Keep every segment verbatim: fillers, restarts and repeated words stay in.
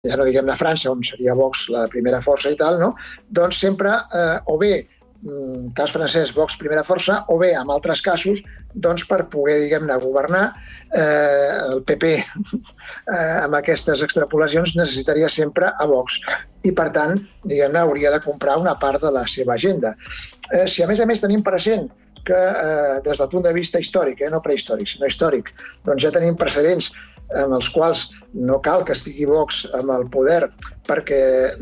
ja no diguem-ne França, on seria Vox la primera força i tal, no? Doncs sempre, eh, o bé, cas francès, Vox primera força, o bé, en altres casos, doncs per poder, diguem-ne, governar, eh, el P P eh, amb aquestes extrapolacions necessitaria sempre a Vox i, per tant, diguem-ne, hauria de comprar una part de la seva agenda. Eh, si a més a més tenim present que eh, des del punt de vista històric, eh, no prehistòric, sinó històric, doncs ja tenim precedents en els quals no cal que estigui Vox amb el poder perquè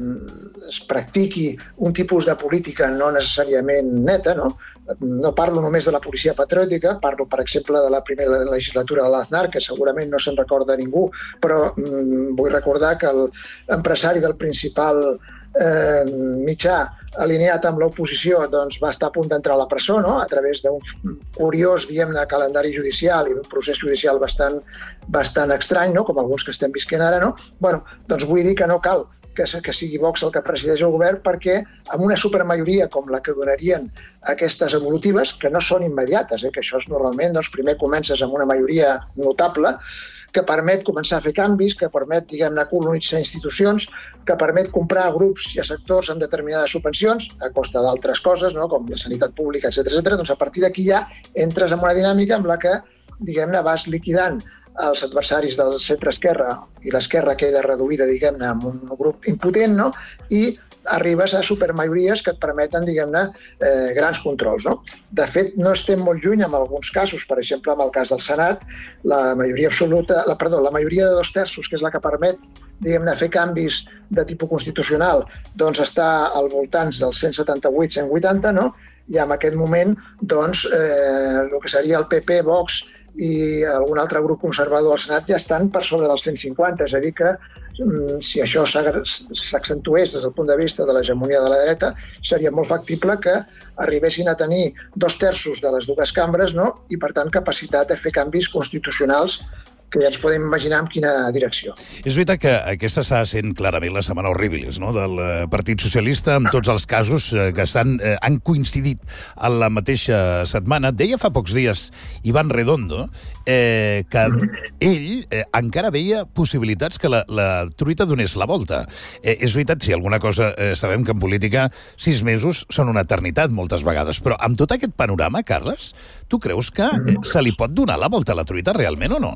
es practiqui un tipus de política no necessàriament neta, no? No parlo només de la policia patriòtica, parlo, per exemple, de la primera legislatura de l'Aznar, que segurament no se'n recorda ningú, però mm, vull recordar que l'empresari del principal eh, mitjà alineat amb l'oposició doncs, va estar a punt d'entrar a la presó, no? A través d'un curiós, diguem-ne, calendari judicial i d'un procés judicial bastant, bastant estrany, no? Com alguns que estem visquent ara, no? Bueno, doncs vull dir que no cal que, que sigui Vox el que presideix el govern, perquè amb una supermajoria com la que donarien aquestes evolutives, que no són immediates, eh? Que això és normalment, doncs primer comences amb una majoria notable, que permet començar a fer canvis, que permet, diguem-ne, colonitzar institucions, que permet comprar grups i a sectors amb determinades subvencions, a costa d'altres coses, no? Com la sanitat pública, etcètera, etcètera. Doncs a partir d'aquí ja entres en una dinàmica amb la que, diguem-ne, vas liquidant els adversaris del centre-esquerra i l'esquerra queda reduïda, diguem-ne, amb un grup impotent, no? I arribes a supermajories que et permeten, diguem-ne, eh, grans controls, no? De fet, no estem molt lluny en alguns casos, per exemple, en el cas del Senat, la majoria absoluta, la, perdó, la majoria de dos terços, que és la que permet, diguem-ne, fer canvis de tipus constitucional, doncs està al voltant dels cent setanta-vuit cent vuitanta, no? I en aquest moment, doncs, eh, el que seria el P P, Vox i algun altre grup conservador al Senat ja estan per sobre dels cent cinquanta, és a dir que si això s'accentués des del punt de vista de l'hegemonia de la dreta, seria molt factible que arribessin a tenir dos terços de les dues cambres, no? I, per tant, capacitat de fer canvis constitucionals que ja ens podem imaginar en quina direcció. És veritat que aquesta està sent clarament la setmana horribilis, no?, del Partit Socialista, amb tots els casos que s'han, eh, han coincidit en la mateixa setmana. Deia fa pocs dies Iván Redondo eh, que ell eh, encara veia possibilitats que la, la truita donés la volta. Eh, és veritat, si alguna cosa eh, sabem que en política sis mesos són una eternitat moltes vegades, però amb tot aquest panorama, Carles, tu creus que eh, se li pot donar la volta a la truita realment o no?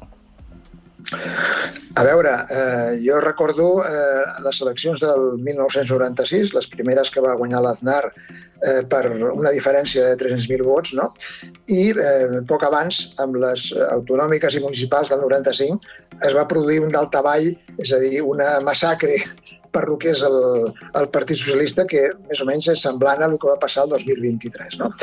A veure, eh, jo recordo eh, les eleccions del mil nou-cents noranta-sis, les primeres que va guanyar l'Aznar eh, per una diferència de tres-cents mil vots, no? I eh, poc abans, amb les autonòmiques i municipals del noranta-cinc, es va produir un daltavall, és a dir, una massacre per lo que és el, el Partit Socialista, que més o menys és semblant a el que va passar el dos mil vint-i-tres. No?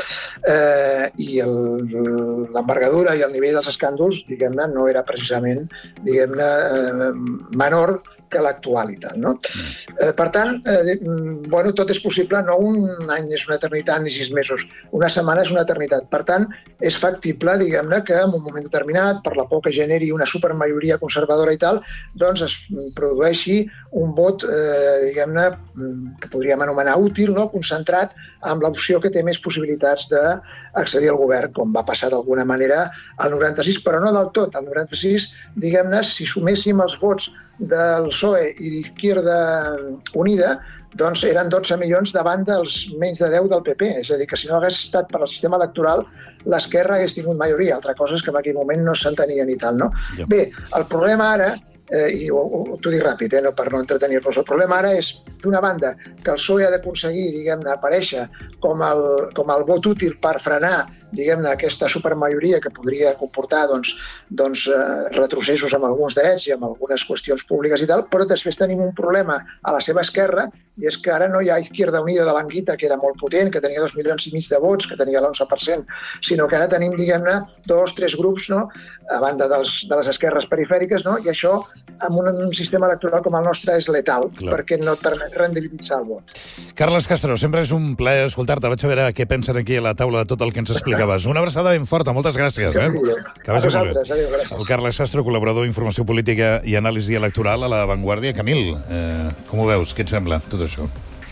Eh, I l'envergadura i el nivell dels escàndols, diguem-ne, no era precisament, diguem-ne, eh, menor que l'actualitat, no? Eh, per tant, eh, bueno, tot és possible, no un any és una eternitat ni sis mesos, una setmana és una eternitat. Per tant, és factible, diguem-ne, que en un moment determinat, per la por que generi una supermajoria conservadora i tal, doncs es produeixi un vot, eh, diguem-ne, que podríem anomenar útil, no?, concentrat amb l'opció que té més possibilitats d'accedir al govern, com va passar d'alguna manera al noranta-sis, però no del tot. Al noranta-sis, diguem-ne, si suméssim els vots del P S O E i d'Izquierda Unida, doncs eren dotze milions davant dels menys de deu del P P. És a dir, que si no hagués estat per al sistema electoral, l'esquerra hagués tingut majoria. Altra cosa és que en aquell moment no s'entenia ni tal, no? Ja. Bé, el problema ara, eh, i t'ho dic ràpid, eh, no, per no entretenir-nos, el problema ara és, d'una banda, que el P S O E ha d'aconseguir, diguem-ne, aparèixer com el, com el vot útil per frenar, diguem-ne, aquesta supermajoria que podria comportar doncs, doncs, eh, retrocessos amb alguns drets i amb algunes qüestions públiques i tal, però després tenim un problema a la seva esquerra, i és que ara no hi ha Izquierda Unida de l'Anguita, que era molt potent, que tenia dos milions i mig de vots, que tenia l'onze per cent, sinó que ara tenim, diguem-ne, dos, tres grups, no?, a banda dels, de les esquerres perifèriques, no?, i això, amb un sistema electoral com el nostre, és letal, clar, perquè no et permet rendibilitzar el vot. Carles Castro, sempre és un plaer escoltar-te. Vaig a veure què pensen aquí a la taula de tot el que ens explicaves. Una abraçada ben forta, moltes gràcies. Que eh? Que vagi molt bé. Adéu, gràcies. El Carles Castro, col·laborador d'Informació Política i Anàlisi Electoral a La Vanguardia. Camil, eh, com ho veus? Què et sembla tot això?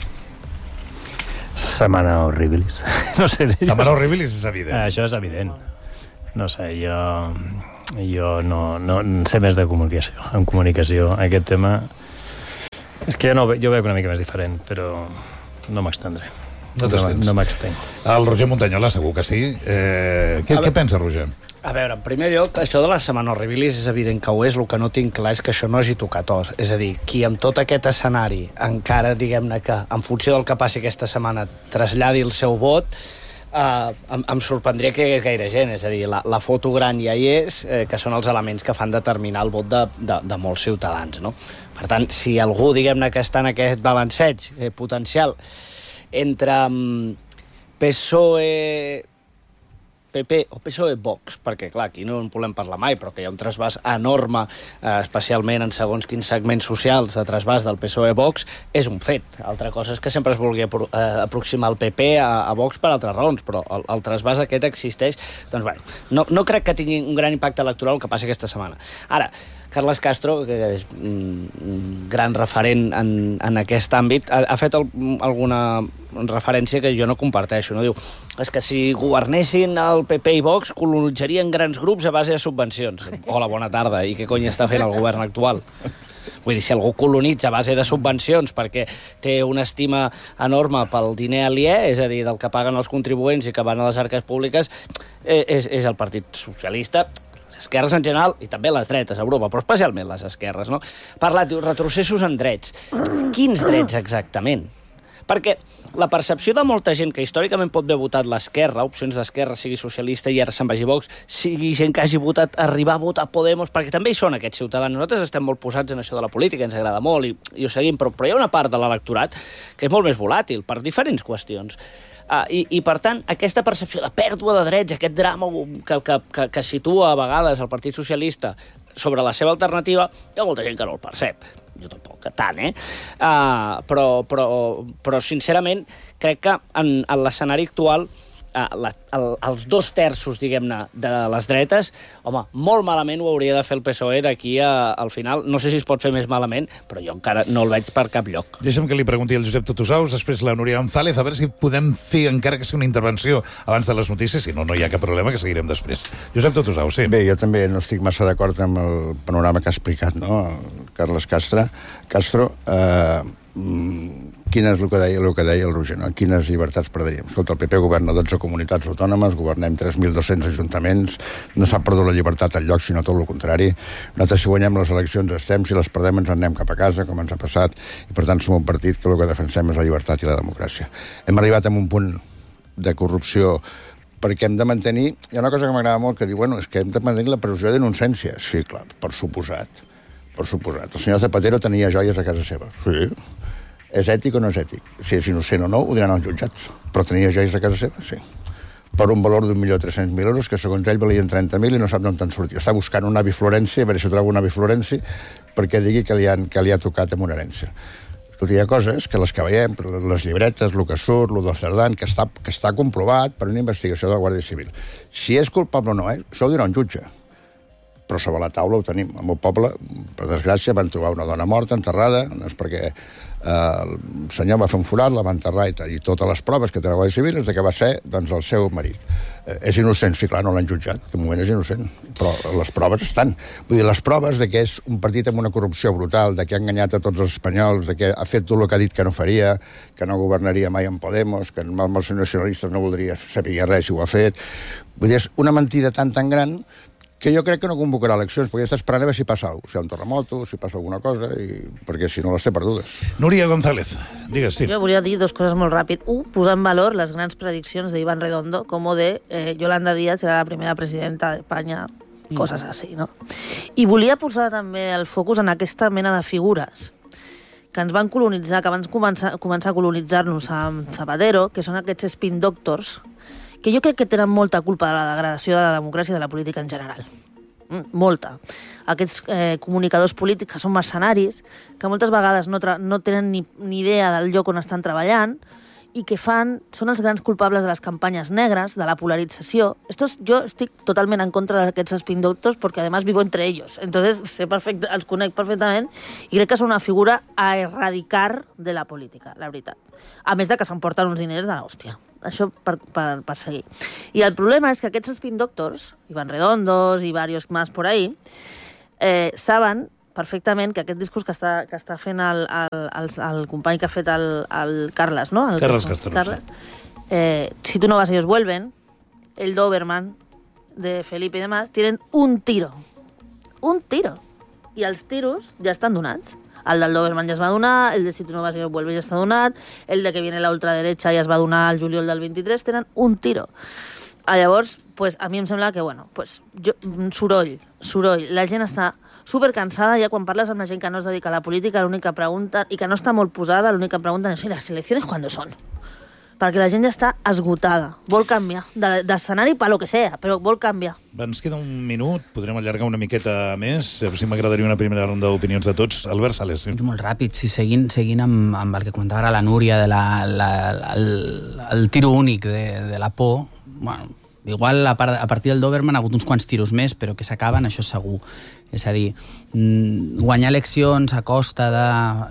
Setmana horribilis. No sé, Setmana horribilis és evident. Això és evident. No sé, jo, jo no, no sé més de comunicació. En comunicació, aquest tema És que jo, no, jo veig una mica més diferent, però no m'extendré. No t'estens. No m'extenc. El Roger Montanyola segur que sí. Eh, què, què pensa, Roger? A veure, en primer lloc, això de la setmana horribilis és evident que ho és, el que no tinc clar és que això no hagi tocat os. És a dir, qui amb tot aquest escenari, encara, diguem-ne que, en funció del que passi aquesta setmana, traslladi el seu vot, eh, em, em sorprendria que hi hagués gaire gent. És a dir, la, la foto gran ja hi és, eh, que són els elements que fan determinar el vot de, de, de molts ciutadans, no? Per tant, si algú, diguem-ne, que està en aquest balanceig eh, potencial entre um, P S O E, P P o P S O E Vox, perquè clar, aquí no en podem parlar mai, però que hi ha un trasbàs enorme, eh, especialment en segons quins segments socials de trasbàs del P S O E Vox, és un fet. Altra cosa és que sempre es vulgui apro eh, aproximar el P P a, a Vox per altres raons, però el, el trasbàs aquest existeix. Doncs bueno, no, no crec que tingui un gran impacte electoral el que passi aquesta setmana. Ara, Carles Castro, que és un gran referent en, en aquest àmbit, ha, ha fet el, alguna referència que jo no comparteixo. No? Diu, és que si governessin el P P i Vox colonitzarien grans grups a base de subvencions. Hola, bona tarda. I què cony està fent el govern actual? Vull dir, si algú colonitza a base de subvencions perquè té una estima enorme pel diner aliè, és a dir, del que paguen els contribuents i que van a les arques públiques, eh, és, és el Partit Socialista, les esquerres en general i també les dretes a Europa, però especialment les esquerres, no? Parla, diu, retrocessos en drets. Quins drets exactament? Perquè la percepció de molta gent que històricament pot haver votat l'esquerra, opcions d'esquerra, sigui socialista i ara se'n vagi Vox, sigui gent que hagi votat, arribar a votar Podemos, perquè també hi són aquests ciutadans. Nosaltres estem molt posats en això de la política, ens agrada molt i, i ho seguim, però, però hi ha una part de l'electorat que és molt més volàtil per diferents qüestions. Uh, i, I, per tant, aquesta percepció de pèrdua de drets, aquest drama que, que, que, que situa a vegades el Partit Socialista sobre la seva alternativa, hi ha molta gent que no el percep. Jo tampoc, que tant, eh? Uh, però, però, però, sincerament, crec que en, en l'escenari actual uh, la, el, els dos terços, diguem-ne, de les dretes, home, molt malament ho hauria de fer el P S O E d'aquí a, al final. No sé si es pot fer més malament, però jo encara no el veig per cap lloc. Deixa'm que li pregunti al Josep Tutusaus, després la Núria González, a veure si podem fer encara que sigui una intervenció abans de les notícies, si no, no hi ha cap problema, que seguirem després. Josep Tutusaus, sí. Bé, jo també no estic massa d'acord amb el panorama que ha explicat, no?, Carles Castro. Castro, eh, quin és el que deia, el que deia el Roger, no? Quines llibertats perdríem? Escolta, el P P governa dotze comunitats autònomes, governem tres mil dos-cents ajuntaments, no s'ha perdut la llibertat al lloc, sinó tot el contrari. Nosaltres, si guanyem les eleccions, estem, si les perdem ens en anem cap a casa, com ens ha passat, i per tant som un partit que el que defensem és la llibertat i la democràcia. Hem arribat a un punt de corrupció perquè hem de mantenir... Hi ha una cosa que m'agrada molt, que diu, bueno, és que hem de mantenir la presumpció d'innocència. Sí, clar, per suposat. Per suposat. El senyor Zapatero tenia joies a casa seva. Sí. És ètic o no és ètic? Si és innocent o no, ho diran als jutjats. Però tenia joies a casa seva? Sí. Per un valor d'un milió tres-cents mil euros, que segons ell valien trenta mil i no sap d'on te'n sortir. Està buscant un avi Florenci, a veure si troba un avi Florenci, perquè digui que li, han, que li ha tocat amb una herència. Escolta, hi ha coses que les que veiem, les llibretes, el que surt, el del Cerdán, que està, que està comprovat per una investigació de la Guàrdia Civil. Si és culpable o no, eh? Això ho dirà un jutge. Però sobre la taula ho tenim. Al meu poble, per desgràcia, van trobar una dona morta, enterrada, no és perquè eh, el senyor va fer un forat, la va enterrar i, i totes les proves que té la Guàrdia Civil és que va ser doncs, el seu marit. Eh, és innocent, sí, clar, no l'han jutjat, de moment és innocent, però les proves estan. Vull dir, les proves de que és un partit amb una corrupció brutal, de que ha enganyat a tots els espanyols, de que ha fet tot el que ha dit que no faria, que no governaria mai amb Podemos, que amb els nacionalistes no voldria saber res i ho ha fet. Vull dir, és una mentida tan, tan gran que jo crec que no convocarà eleccions, perquè està esperant a veure si passa alguna cosa, si hi ha un terremoto, si passa alguna cosa, i... perquè si no les té perdudes. Núria González, digues, sí. Jo volia dir dues coses molt ràpid. Un, posar en valor les grans prediccions d'Iván Redondo, com de eh, Yolanda Díaz serà la primera presidenta d'Espanya, mm. coses així, no? I volia posar també el focus en aquesta mena de figures que ens van colonitzar, que van començar, començar a colonitzar-nos amb Zapatero, que són aquests spin doctors, que jo crec que tenen molta culpa de la degradació de la democràcia i de la política en general. Mm, molta. Aquests eh, comunicadors polítics que són mercenaris, que moltes vegades no, no tenen ni, ni idea del lloc on estan treballant i que fan, són els grans culpables de les campanyes negres, de la polarització. Estos, jo estic totalment en contra d'aquests spin doctors perquè además vivo entre ellos. Entonces sé perfecte, els conec perfectament i crec que són una figura a erradicar de la política, la veritat. A més de que s'emporten uns diners de l'hòstia. Això per, per, per seguir. I el problema és que aquests spin doctors, Iván Redondos i varios más por ahí, eh, saben perfectament que aquest discurs que està, que està fent el, el, el, el company que ha fet el, el Carles, no? El, Carles Castro. Carles. Eh, si tú no vas, ellos vuelven. El Doberman de Felipe y demás tienen un tiro. Un tiro. I els tiros ja estan donats. El del Doberman ja es va donar, el de Si tu no vas, ellos vuelven ja està donat, el de que viene la ultraderecha ja es va donar al juliol del vint-i-tres, tenen un tiro. Ah, llavors, pues, a mi em sembla que, bueno, pues, jo, soroll, soroll. La gent està supercansada, ja quan parles amb la gent que no es dedica a la política, l'única pregunta, i que no està molt posada, l'única pregunta és, ¿les elecciones cuándo son? Perquè la gent ja està esgotada, vol canviar, de, d'escenari per lo que sea, però vol canviar. Ens queda un minut, podrem allargar una miqueta més, si m'agradaria una primera ronda d'opinions de tots. Albert Sales. Sí. Molt ràpid, sí, seguint, seguint amb, amb el que comentava ara la Núria, de la, la, el, el tiro únic de, de la por, bueno, igual a, part, a partir del Doberman ha hagut uns quants tiros més, però que s'acaben, això segur. És a dir, guanyar eleccions a costa de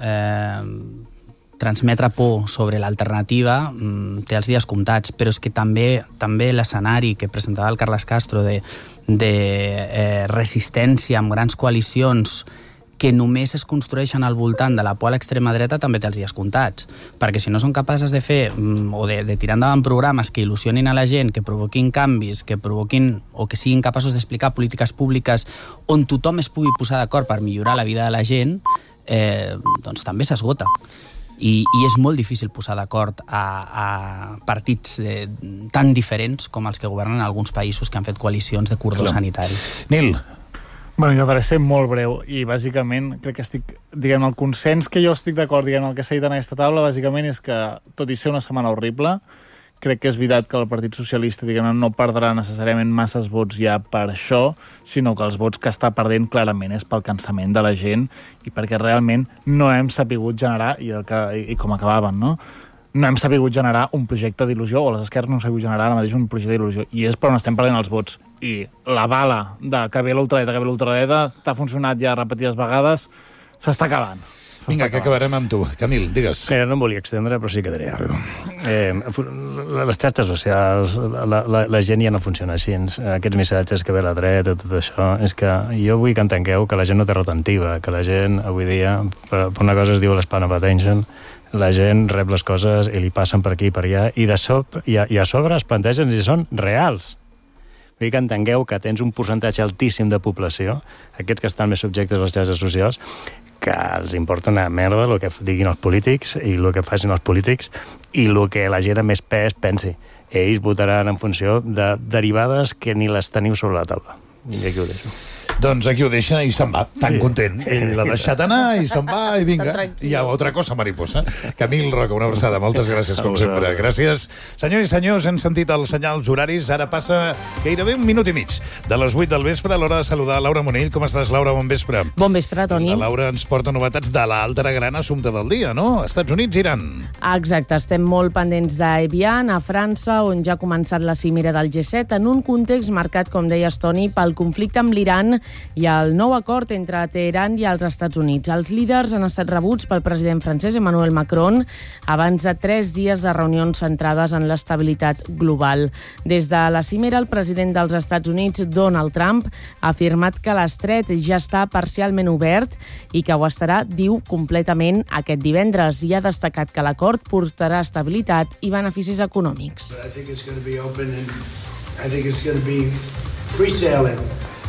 eh, transmetre por sobre l'alternativa té els dies comptats, però és que també també l'escenari que presentava el Carles Castro de, de eh, resistència amb grans coalicions que només es construeixen al voltant de la por a l'extrema dreta també té els dies comptats, perquè si no són capaces de fer o de, de tirar endavant programes que il·lusionin a la gent, que provoquin canvis, que provoquin o que siguin capaços d'explicar polítiques públiques on tothom es pugui posar d'acord per millorar la vida de la gent, eh, doncs també s'esgota. I, i és molt difícil posar d'acord a, a partits de, tan diferents com els que governen alguns països que han fet coalicions de cordó Clar. sanitari. Nil. Bueno, jo per ser molt breu, i bàsicament crec que estic, diguem, el consens que jo estic d'acord, diguem, el que s'ha dit en aquesta taula, bàsicament és que, tot i ser una setmana horrible, crec que és veritat que el Partit Socialista, diguem, no perdrà necessàriament masses vots ja per això, sinó que els vots que està perdent clarament és pel cansament de la gent i perquè realment no hem sapigut generar, i, el que, i, i com acabaven, no? no hem sapigut generar un projecte d'il·lusió, o les esquerres no hem sapigut generar ara mateix un projecte d'il·lusió, i és per on estem perdent els vots. I la bala de que ve l'ultradreta, que ve l'ultradreta, t'ha funcionat ja repetides vegades, s'està acabant. Vinga, que acabarem amb tu. Camil, digues. Mira, no em volia extendre, però sí que diré alguna cosa. Eh, les xarxes socials, la, la, la gent ja no funciona així. Aquests missatges que ve la dreta, tot això, és que jo vull que entengueu que la gent no té retentiva, que la gent avui dia, per, per una cosa es diu l'espan of attention, la gent rep les coses i li passen per aquí i per allà, i, de sop, i, a, i a sobre es plantegen si són reals. Vull que entengueu que tens un percentatge altíssim de població, aquests que estan més subjectes a les xarxes socials, que els importa una merda el que diguin els polítics i el que facin els polítics i el que la gent amb més pes pensi. Ells votaran en funció de derivades que ni les teniu sobre la taula. I aquí ho deixo. Doncs aquí ho deixa i se'n va, tan content. Ell l'ha deixat anar i se'n va i vinga. I hi ha altra cosa, mariposa. Camil Roca, una abraçada. Moltes gràcies, com sempre. Gràcies. Senyors i senyors, hem sentit els senyals horaris. Ara passa gairebé un minut i mig de les vuit del vespre a l'hora de saludar Laura Monell. Com estàs, Laura? Bon vespre. Bon vespre, Toni. La Laura ens porta novetats de l'altre gran assumpte del dia, no? Estats Units, Iran. Exacte, estem molt pendents d'Evian, a França, on ja ha començat la cimera del G set, en un context marcat, com deies, Toni, pel conflicte amb l'Iran i el nou acord entre Teheran i els Estats Units. Els líders han estat rebuts pel president francès Emmanuel Macron abans de tres dies de reunions centrades en l'estabilitat global. Des de la cimera, el president dels Estats Units, Donald Trump, ha afirmat que l'estret ja està parcialment obert i que ho estarà, diu, completament aquest divendres, i ha destacat que l'acord portarà estabilitat i beneficis econòmics. I think it's going to be open and I think it's going to be free sailing.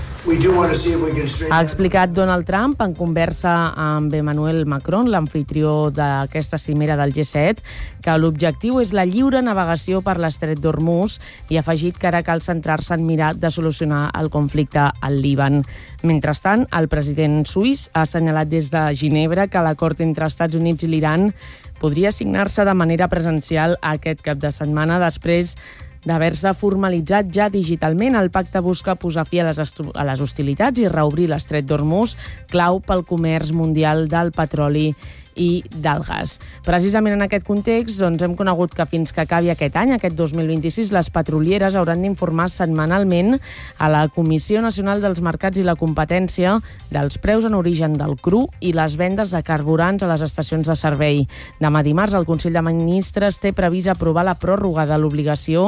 Ha explicat Donald Trump en conversa amb Emmanuel Macron, l'amfitrió d'aquesta cimera del G set, que l'objectiu és la lliure navegació per l'estret d'Hormuz i ha afegit que ara cal centrar-se en mirar de solucionar el conflicte al Líban. Mentrestant, el president suís ha assenyalat des de Ginebra que l'acord entre Estats Units i l'Iran podria signar-se de manera presencial aquest cap de setmana després d'haver-se formalitzat ja digitalment. El pacte busca posar fi a les, a les hostilitats i reobrir l'estret d'Hormuz, clau pel comerç mundial del petroli i del gas. Precisament en aquest context, doncs, hem conegut que fins que acabi aquest any, aquest dos mil vint-i-sis, les petrolieres hauran d'informar setmanalment a la Comissió Nacional dels Mercats i la Competència dels preus en origen del cru i les vendes de carburants a les estacions de servei. Demà dimarts, el Consell de Ministres té previst aprovar la pròrroga de l'obligació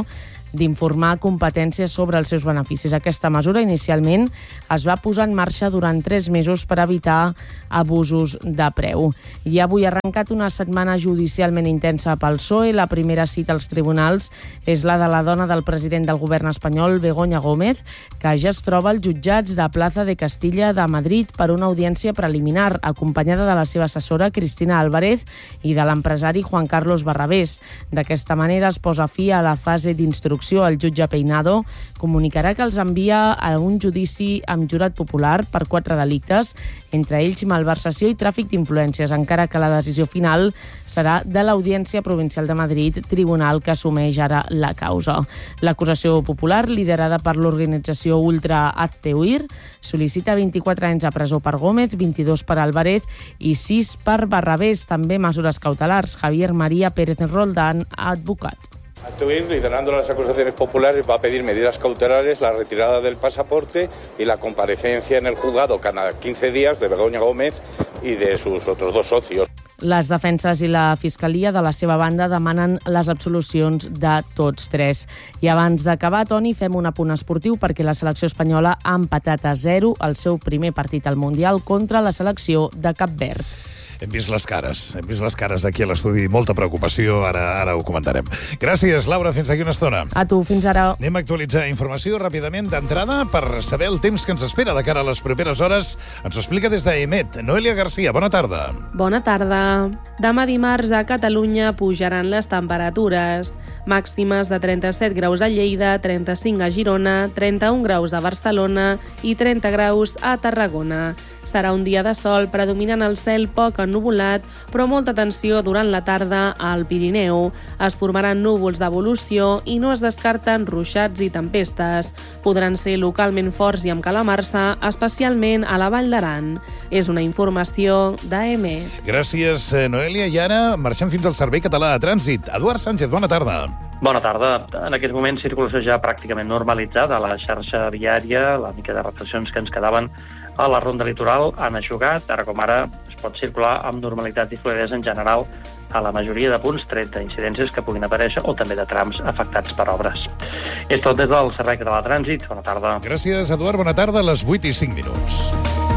d'informar competències sobre els seus beneficis. Aquesta mesura inicialment es va posar en marxa durant tres mesos per evitar abusos de preu. I avui ha arrencat una setmana judicialment intensa pel P S O E. La primera cita als tribunals és la de la dona del president del govern espanyol, Begoña Gómez, que ja es troba als jutjats de Plaza de Castilla de Madrid per una audiència preliminar, acompanyada de la seva assessora, Cristina Álvarez, i de l'empresari Juan Carlos Barrabés. D'aquesta manera es posa fi a la fase d'instrucció. El jutge Peinado comunicarà que els envia a un judici amb jurat popular per quatre delictes, entre ells malversació i tràfic d'influències, encara que la decisió final serà de l'Audiència Provincial de Madrid, tribunal que assumeix ara la causa. L'acusació popular, liderada per l'organització ultra Hazte-Oír, sol·licita vint-i-quatre anys a presó per Gómez, vint-i-dos per Álvarez i sis per Barrabés. També mesures cautelars. Javier María Pérez Roldán, advocat. Hazte-Oír, liderando las acusaciones populares, va a pedir medidas cautelares, la retirada del pasaporte y la comparecencia en el juzgado cada quince días de Begoña Gómez y de sus otros dos socios. Les defenses i la Fiscalia, de la seva banda, demanen les absolucions de tots tres. I abans d'acabar, Toni, fem un apunt esportiu perquè la selecció espanyola ha empatat a zero el seu primer partit al Mundial contra la selecció de Cap Verd. Hem vist les cares, hem vist les cares aquí a l'estudi, molta preocupació, ara ara ho comentarem. Gràcies, Laura, fins d'aquí una estona. A tu, fins ara. Anem a actualitzar informació ràpidament d'entrada per saber el temps que ens espera de cara a les properes hores. Ens ho explica des d'Emet. Noelia Garcia, bona tarda. Bona tarda. Demà dimarts a Catalunya pujaran les temperatures. Màximes de trenta-set graus a Lleida, trenta-cinc a Girona, trenta-un graus a Barcelona i trenta graus a Tarragona. Serà un dia de sol, predominant el cel poc ennuvolat, però molta tensió durant la tarda al Pirineu. Es formaran núvols d'evolució i no es descarten ruixats i tempestes. Podran ser localment forts i amb calamarsa, especialment a la Vall d'Aran. És una informació d'Emet. Gràcies, Noelia. I ara marxem fins al Servei Català de Trànsit. Eduard Sánchez, bona tarda. Bona tarda. En aquest moment, circulació ja pràcticament normalitzada a la xarxa viària. La mica de restriccions que ens quedaven a la ronda litoral han eixugat. Ara com ara es pot circular amb normalitat i fluidesa en general a la majoria de punts, tret d'incidències que puguin aparèixer o també de trams afectats per obres. És tot des del Servei Català de Trànsit. Bona tarda. Gràcies, Eduard. Bona tarda, a les vuit i cinc minuts.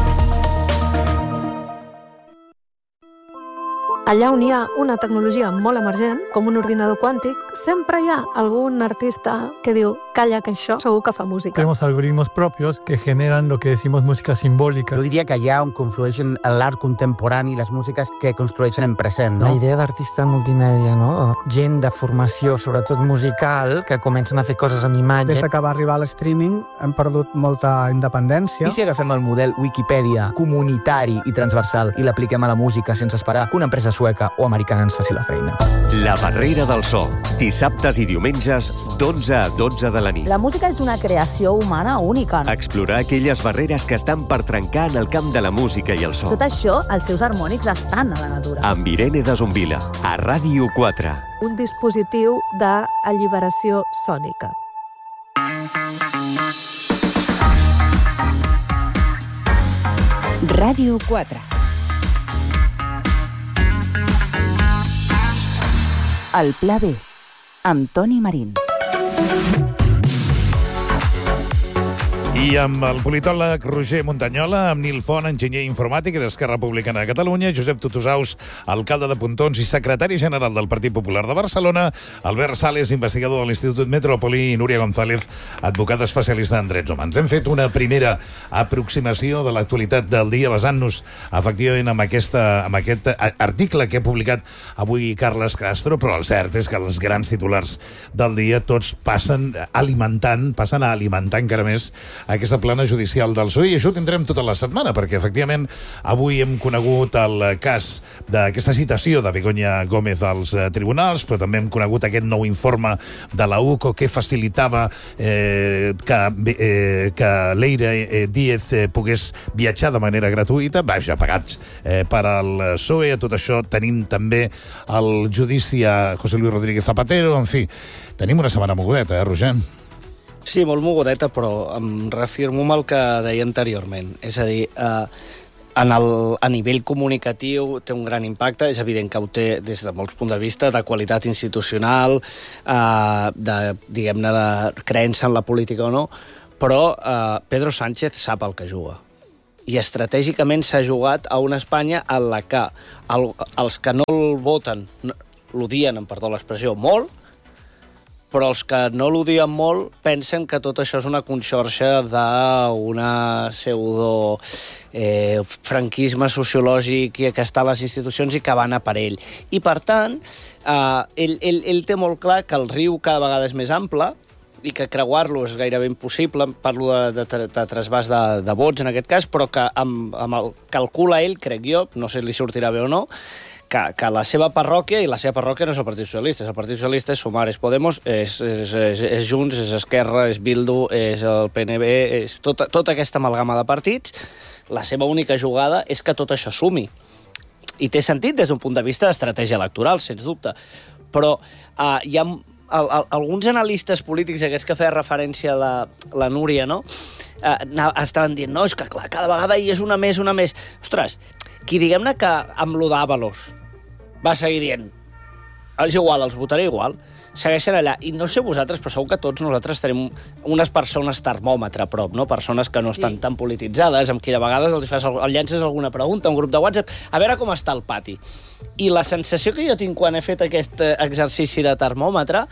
Allà on hi ha una tecnologia molt emergent, com un ordinador quàntic, sempre hi ha algún artista que diu, calla, que això segur que fa música. Tenemos algoritmos propios que generan lo que decimos música simbólica. Jo diria que allà on conflueixen l'art contemporani i les músiques que construeixen en present, no? La idea d'artista multimèdia, no? Gent de formació, sobretot musical, que comencen a fer coses amb imatge. Des que va arribar l'streaming hem perdut molta independència. I si agafem el model Wikipedia comunitari i transversal i l'apliquem a la música sense esperar que una empresa sueca o americana ens faci la feina? La Barrera del So, dissabtes i diumenges, d'onze a dotze de la nit. La música és una creació humana única. Explorar aquelles barreres que estan per trencar en el camp de la música i el so. Tot això, els seus harmònics estan a la natura. Amb Irene de Zumbila, a Ràdio quatre. Un dispositiu d'alliberació sònica. Ràdio quatre. El Pla B, amb Toni Marín. I amb el politòleg Roger Montanyola, amb Nil Font, enginyer informàtic d'Esquerra Republicana de Catalunya, Josep Tutusaus, alcalde de Pontons i secretari general del Partit Popular de Barcelona, Albert Sales, investigador de l'Institut Metrópoli, i Núria González, advocat especialista en drets humans. Hem fet una primera aproximació de l'actualitat del dia basant-nos, efectivament, en, aquesta, en aquest article que ha publicat avui Carles Castro, però el cert és que els grans titulars del dia tots passen alimentant, passen a alimentar encara més aquesta plana judicial del P S O E, i això ho tindrem tota la setmana, perquè efectivament avui hem conegut el cas d'aquesta citació de Begoña Gómez als eh, tribunals, però també hem conegut aquest nou informe de la U C O que facilitava eh, que, eh, que Leire eh, Díez eh, pogués viatjar de manera gratuïta, vaja, pagats eh, per al P S O E. A tot això tenim també el judici a José Luis Rodríguez Zapatero. En fi, tenim una setmana mogudeta, eh, Roger? Sí, molt mogudeta, però em reafirmo amb el que deia anteriorment. És a dir, eh, En el, a nivell comunicatiu té un gran impacte, és evident que ho té des de molts punts de vista, de qualitat institucional, eh, de, diguem-ne, de creença en la política o no, però eh, Pedro Sánchez sap el que juga. I estratègicament s'ha jugat a una Espanya en la que el, els que no el voten l'odien, em perdó l'expressió, molt, però els que no l'odien molt pensen que tot això és una conxorxa d'una pseudo eh, franquisme sociològic que està a les institucions i que va anar per ell. I, per tant, eh, ell, ell, ell té molt clar que el riu cada vegada és més ample i que creuar-lo és gairebé impossible, parlo de, de, de trasbàs de, de vots en aquest cas, però que amb, amb el calcula ell, crec jo, no sé si li sortirà bé o no, que, que la seva parròquia, i la seva parròquia no és el Partit Socialista, és el Partit Socialista, és Sumar, és Podemos, és, és, és, és Junts, és Esquerra, és Bildu, és el P N B, és tota, tota aquesta amalgama de partits. La seva única jugada és que tot això sumi. I té sentit des d'un punt de vista d'estratègia electoral, sens dubte. Però uh, hi ha el, el, alguns analistes polítics, aquests que feia referència a la, la Núria, no? Uh, estaven dient, no, és que clar, cada vegada hi és una més, una més. Ostres, qui diguem-ne que amb lo d'Àvalos va seguir dient és igual, els votaré igual, segueixen allà. I no sé vosaltres, però segur que tots nosaltres tenim unes persones termòmetre a prop, no? Persones que no estan sí. tan polititzades, amb qui de vegades els fas, el llences alguna pregunta, un grup de WhatsApp, a veure com està el pati. I la sensació que jo tinc quan he fet aquest exercici de termòmetre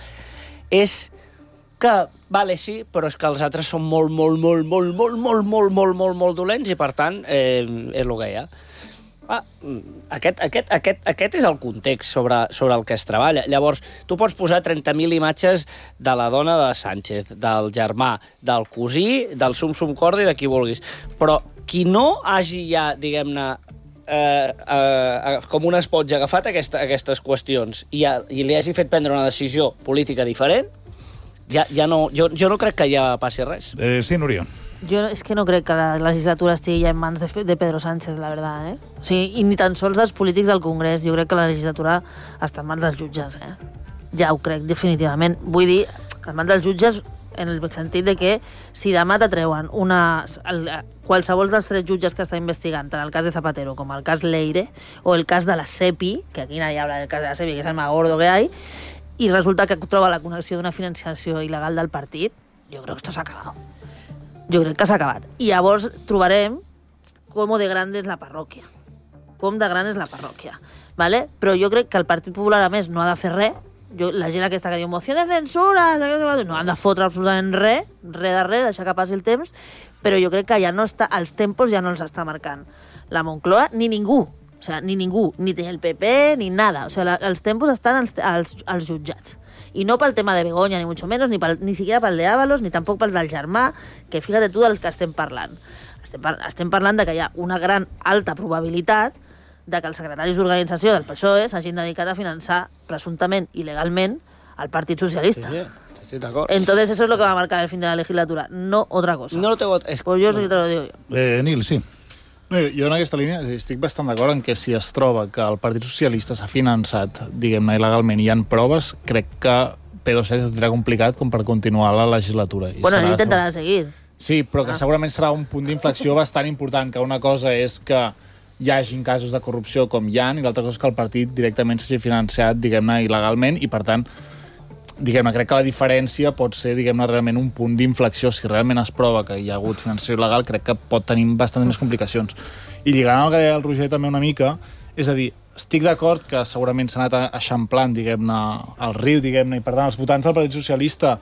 és que, vale, sí, però és que els altres són molt, molt, molt, molt, molt, molt, molt, molt, molt, molt dolents i, per tant, eh, és el que hi ha. Ah, aquest, aquest, aquest, aquest és el context sobre, sobre el que es treballa. Llavors, tu pots posar trenta mil imatges de la dona de Sánchez, del germà, del cosí, del sum-sum corda i de qui vulguis. Però qui no hagi ja, diguem-ne, eh, eh, com un espotge agafat aquesta, aquestes qüestions i, ha, i li hagi fet prendre una decisió política diferent, ja, ja no, jo, jo no crec que ja passi res. Eh, sí, Núria. Jo és que no crec que la legislatura estigui ja en mans de, de Pedro Sánchez, la veritat, eh? O sigui, i ni tan sols dels polítics del Congrés. Jo crec que la legislatura està en mans dels jutges, eh? Ja ho crec, definitivament. Vull dir, en mans dels jutges en el sentit de que si demà t'atreuen una... El, qualsevol dels tres jutges que està investigant, tant el cas de Zapatero com el cas Leire, o el cas de la SEPI, que aquí nadie habla del cas de la SEPI, que és el más gordo que hay, i resulta que troba la connexió d'una financiació il·legal del partit, jo crec que esto s'ha acabat. Jo crec que s'ha acabat. I llavors trobarem com de gran és la parròquia. Com de gran és la parròquia. ¿Vale? Però jo crec que el Partit Popular, a més, no ha de fer res. Jo, la gent aquesta que diu moció de censura, no han de fotre absolutament res, res de res, deixar que passi el temps, però jo crec que ja no està, els tempos ja no els està marcant la Moncloa ni ningú. O sea, ni ningú, ni el P P, ni nada. O sea, la, els tempos estan als, als, als jutjats. I no pel tema de Begoña, ni mucho menos, ni, pel, ni siquiera pel de Ábalos, ni tampoc pel del germà, que fíjate tu del que estem parlant. Estem, par estem parlant de que hi ha una gran alta probabilitat de que els secretaris d'organització del P S O E s'hagin dedicat a finançar presumptament i legalment el Partit Socialista. Sí, sí, estoy de acuerdo. Entonces eso es lo que va a marcar el fin de la legislatura, no otra cosa. No lo tengo... Es... Pues yo no. sí te lo digo yo. Eh, Nil, sí. No, jo en aquesta línia estic bastant d'acord en que si es troba que el Partit Socialista s'ha finançat, diguem-ne, il·legalment, i hi ha proves, crec que Pedro Sánchez tindrà complicat com per continuar la legislatura. I bueno, serà, ell intentarà seguir. Sí, però que ah. segurament serà un punt d'inflexió bastant important, que una cosa és que hi hagin casos de corrupció com hi ha, i l'altra cosa és que el partit directament s'hagi financiat, diguem-ne, il·legalment, i per tant, diguem-ne, crec que la diferència pot ser, diguem-ne, realment un punt d'inflexió. Si realment es prova que hi ha hagut finançació il·legal, crec que pot tenir bastant més complicacions. I lligant el que deia el Roger també una mica, és a dir, estic d'acord que segurament s'ha anat eixamplant, diguem-ne, el riu, diguem-ne, i per tant els votants del Partit Socialista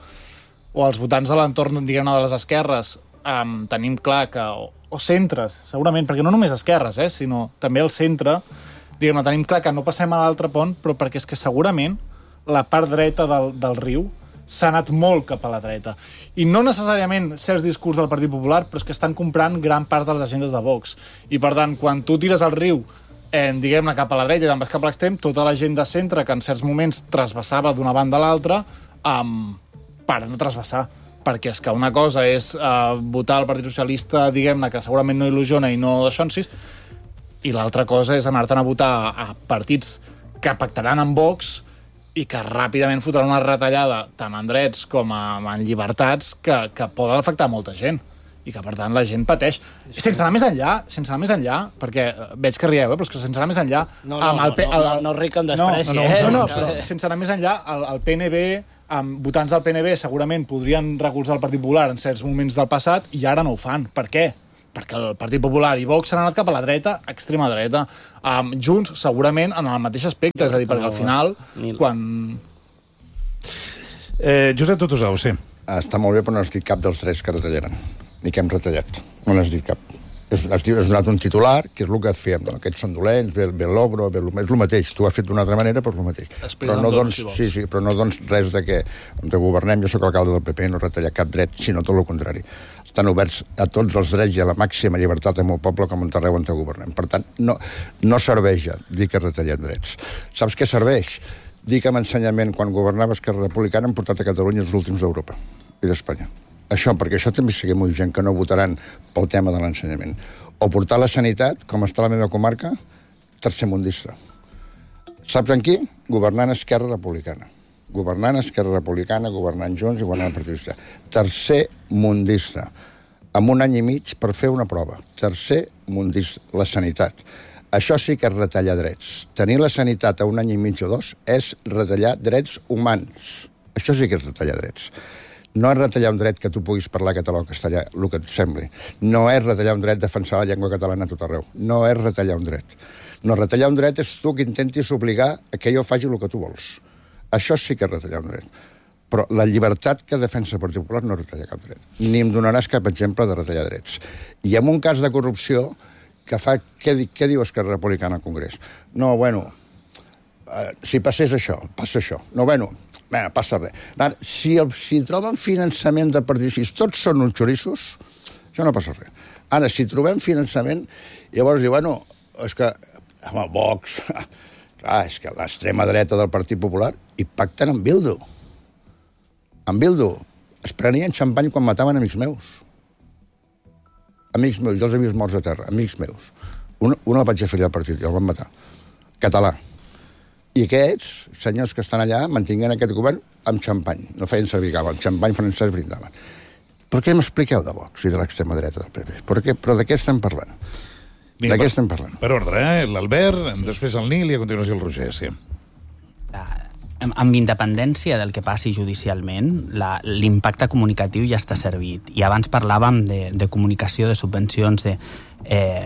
o els votants de l'entorn, diguem-ne, de les esquerres, um, tenim clar que, o, o centres, segurament, perquè no només esquerres, eh, sinó també el centre, diguem-ne, tenim clar que no passem a l'altre pont, però perquè és que segurament la part dreta del, del riu s'ha anat molt cap a la dreta. I no necessàriament certs discurs del Partit Popular, però és que estan comprant gran part de les agendes de Vox. I per tant, quan tu tires al riu, eh, diguem-ne, cap a la dreta i te'n vas cap a l'extrem, tota la gent de centre, que en certs moments trasbassava d'una banda a l'altra, um, paren de trasbassar. Perquè és que una cosa és uh, votar al Partit Socialista, diguem-ne, que segurament no il·lusiona i no d'aixonsis, i l'altra cosa és anar-te'n a votar a partits que pactaran amb Vox i que ràpidament fotran una retallada tant en drets com en llibertats que, que poden afectar molta gent. i que, per tant, la gent pateix. Sense anar més enllà, sense anar més enllà, perquè veig que rieu, eh, però és que sense anar més enllà... No, no, amb el, no, no, no, no ric en despreci, no, no, eh? No, no, però sense anar més enllà, el, el P N B, amb votants del P N B segurament podrien recolzar el Partit Popular en certs moments del passat i ara no ho fan. Per què? Perquè el Partit Popular i Vox s'han anat cap a la dreta, extrema dreta. Um, Junts, segurament, en el mateix aspecte, és a dir, perquè al final, quan... Eh, Josep Tutosau, sí. Està molt bé, però no has dit cap dels tres que retallaran. Ni que hem retallat. No n'has dit cap. És, has, has donat un titular, que és el que fèiem. Aquests són dolents, ve, ve l'ogro, ve el, és el mateix. Tu ho has fet d'una altra manera, però és el mateix. Però no, dones, sí, sí, però no dones res de que de governem. Jo sóc alcalde del P P, no he retallat cap dret, sinó tot el contrari. Estan oberts a tots els drets i a la màxima llibertat del meu poble com on arreu on te governem. Per tant, no, no serveix dir que retallem drets. Saps què serveix? Dir que amb ensenyament, quan governava Esquerra Republicana, han portat a Catalunya els últims d'Europa i d'Espanya. Això, perquè això també sigui molt gent que no votaran pel tema de l'ensenyament. O portar la sanitat, com està a la meva comarca, tercermundista. Saps en qui? Governant Esquerra Republicana. Governant Esquerra Republicana, governant Junts i governant Partit Socialista. Tercer mundista. Amb un any i mig per fer una prova. Tercer mundista. La sanitat. Això sí que és retallar drets. Tenir la sanitat a un any i mig o dos és retallar drets humans. Això sí que és retallar drets. No és retallar un dret que tu puguis parlar català o castellà, el que et sembli. No és retallar un dret defensar la llengua catalana a tot arreu. No és retallar un dret. No, retallar un dret és tu que intentis obligar a que jo faci el que tu vols. Això sí que és retallar un dret. Però la llibertat que defensa el Partit Popular no retalla cap dret. Ni em donaràs cap exemple de retallar drets. I en un cas de corrupció que fa... Què, què diu Esquerra Republicana al Congrés? No, bueno, eh, si passés això, passa això. No, bueno, bé, passa res. Ara, si, el, si troben finançament de partits, si tots són uns xorissos, això no passa res. Ara, si trobem finançament, llavors diu, bueno, és que, home, Vox, clar, és que l'extrema dreta del Partit Popular, i pacten amb Bildu. Amb Bildu. Es prenien xampany quan mataven amics meus. Amics meus, jo els havia morts a terra, amics meus. Un, un el vaig afiliar al partit i el van matar. Català. I aquests, senyors que estan allà, mantinguen aquest govern amb xampany. No feien servir cava, amb xampany francès brindaven. Per què m'expliqueu de Vox i de l'extrema dreta del P P? Per què? Però de què estem parlant? De què estem parlant? Per ordre, eh? L'Albert, sí. Després el Nil i a continuació el Roger, sí. Amb, amb independència del que passi judicialment, la, l'impacte comunicatiu ja està servit. I abans parlàvem de, de comunicació, de subvencions, de... Eh,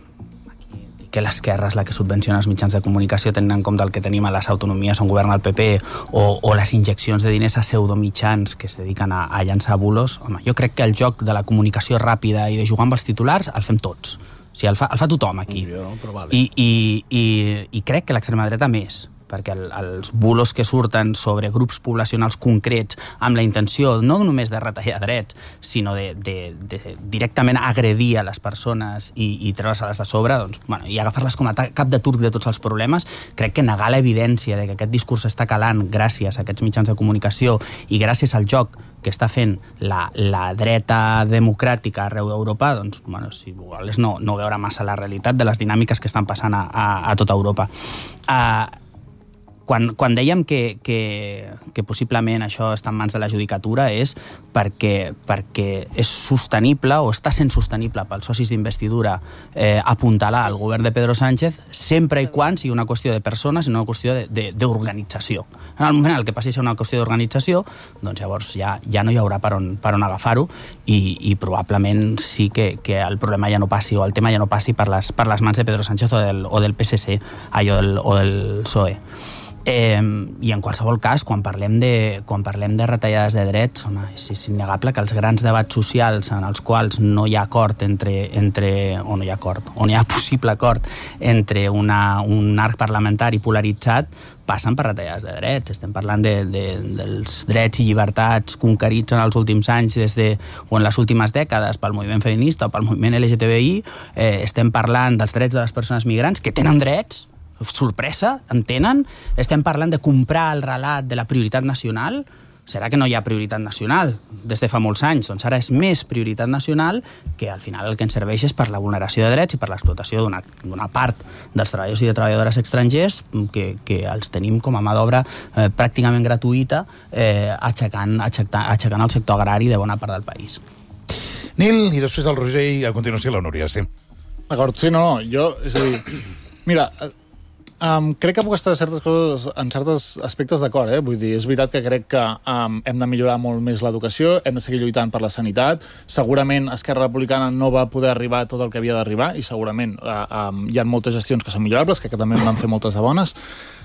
que l'esquerra és la que subvenciona els mitjans de comunicació tenint en compte el que tenim a les autonomies on governa el P P o, o les injeccions de diners a pseudomitjans que es dediquen a, a llançar bulos. Home, jo crec que el joc de la comunicació ràpida i de jugar amb els titulars el fem tots. O sigui, el fa, el fa tothom aquí. Vale. I, i, i, I crec que l'extrema dreta més, perquè el, els bulos que surten sobre grups poblacionals concrets amb la intenció no només de retallar drets, sinó de, de, de directament agredir a les persones i, i treure-se-les de sobre, doncs, bueno, i agafar-les com a cap de turc de tots els problemes, crec que negar l'evidència de que aquest discurs està calant gràcies a aquests mitjans de comunicació i gràcies al joc que està fent la, la dreta democràtica arreu d'Europa, doncs, bueno, si vol és no, no veure massa la realitat de les dinàmiques que estan passant a, a, a tota Europa. Uh, Quan, quan dèiem que, que, que possiblement això està en mans de la judicatura és perquè, perquè és sostenible o està sent sostenible pels socis d'investidura eh, apuntalar al govern de Pedro Sánchez sempre i quan sigui una qüestió de persones i no una qüestió de, de, d'organització. En el moment en què passi a ser una qüestió d'organització, doncs llavors ja, ja no hi haurà per on, per on agafar-ho i, i probablement sí que, que el problema ja no passi o el tema ja no passi per les, per les mans de Pedro Sánchez o del, o del P S C allò del, o del P S O E. Eh, I en qualsevol cas, quan parlem de, quan parlem de retallades de drets, home, és, és innegable que els grans debats socials en els quals no hi ha acord entre, entre o no hi ha acord, o no hi ha possible acord entre una, un arc parlamentari polaritzat passen per retallades de drets. Estem parlant de, de, dels drets i llibertats conquerits en els últims anys des de, o en les últimes dècades pel moviment feminista o pel moviment L G T B I. Eh, estem parlant dels drets de les persones migrants que tenen drets, sorpresa, en tenen. Estem parlant de comprar el relat de la prioritat nacional. Serà que no hi ha prioritat nacional des de fa molts anys? Doncs ara és més prioritat nacional que al final el que ens serveix és per la vulneració de drets i per l'explotació d'una, d'una part dels treballadors i de treballadores estrangers que, que els tenim com a mà d'obra eh, pràcticament gratuïta eh, aixecant, aixecant, aixecant el sector agrari de bona part del país. Nil, i després el Roger i a continuació la Núria, sí. D'acord, sí, no, no, jo, és a dir, mira, um, crec que puc estar certes coses, en certs aspectes d'acord, eh? Vull dir, és veritat que crec que um, hem de millorar molt més l'educació, hem de seguir lluitant per la sanitat, segurament Esquerra Republicana no va poder arribar a tot el que havia d'arribar, i segurament uh, um, hi ha moltes gestions que són millorables, que, que també en van fer moltes de bones.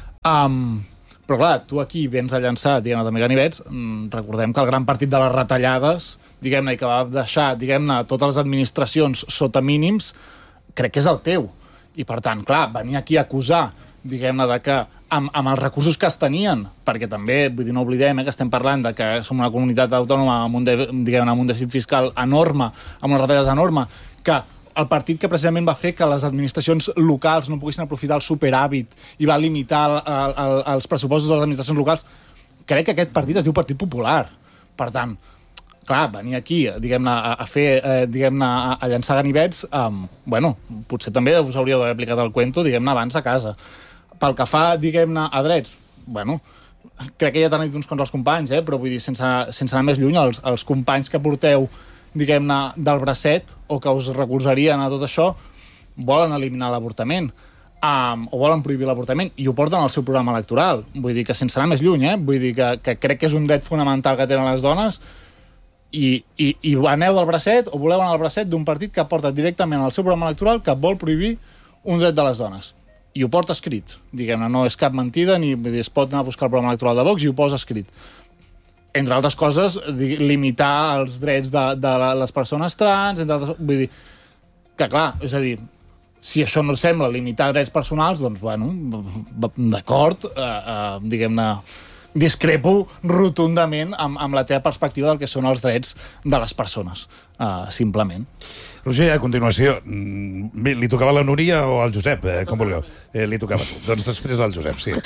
Um, però clar, tu aquí vens a llançar, diguem-ne, també ganivets, mm, recordem que el gran partit de les retallades, diguem-ne, i que va deixar, diguem-ne, totes les administracions sota mínims, crec que és el teu. I, per tant, clar, venir aquí a acusar, diguem-ne, de que amb, amb els recursos que es tenien, perquè també, vull dir, no oblidem eh, que estem parlant de que som una comunitat autònoma amb un, de, diguem-ne, amb un dèficit fiscal enorme, amb unes retallades enorme, que el partit que precisament va fer que les administracions locals no poguessin aprofitar el superàvit i va limitar el, el, el, els pressupostos de les administracions locals, crec que aquest partit es diu Partit Popular. Per tant, clar, venir aquí, diguem-ne, a, a fer, eh, diguem-ne, a, a llançar ganivets, um, bueno, potser també us hauríeu d'haver aplicat el cuento, diguem-ne, abans a casa. Pel que fa, diguem-ne, a drets, bueno, crec que ja t'han dit uns quants els companys, eh, però vull dir, sense, sense anar més lluny, els, els companys que porteu diguem-ne, del bracet, o que us recolzarien a tot això, volen eliminar l'avortament, um, o volen prohibir l'avortament, i ho porten al seu programa electoral. Vull dir que sense anar més lluny, eh? Vull dir que, que crec que és un dret fonamental que tenen les dones, i, i, i aneu del bracet, o voleu anar al bracet d'un partit que porta directament al seu programa electoral que vol prohibir un dret de les dones. I ho porta escrit, diguem-ne, no és cap mentida, ni vull dir, es pot anar a buscar el programa electoral de Vox i ho posa escrit. Entre altres coses, limitar els drets de, de les persones trans, entre altres... Vull dir que, clar, és a dir, si això no sembla limitar drets personals, doncs, bueno, d'acord, eh, eh, diguem-ne, discrepo rotundament amb, amb la teva perspectiva del que són els drets de les persones, eh, simplement. Roger, a continuació, bé, li tocava la Núria o al Josep, eh, com vulgueu? Eh, li tocava tu. Doncs després al Josep, sí.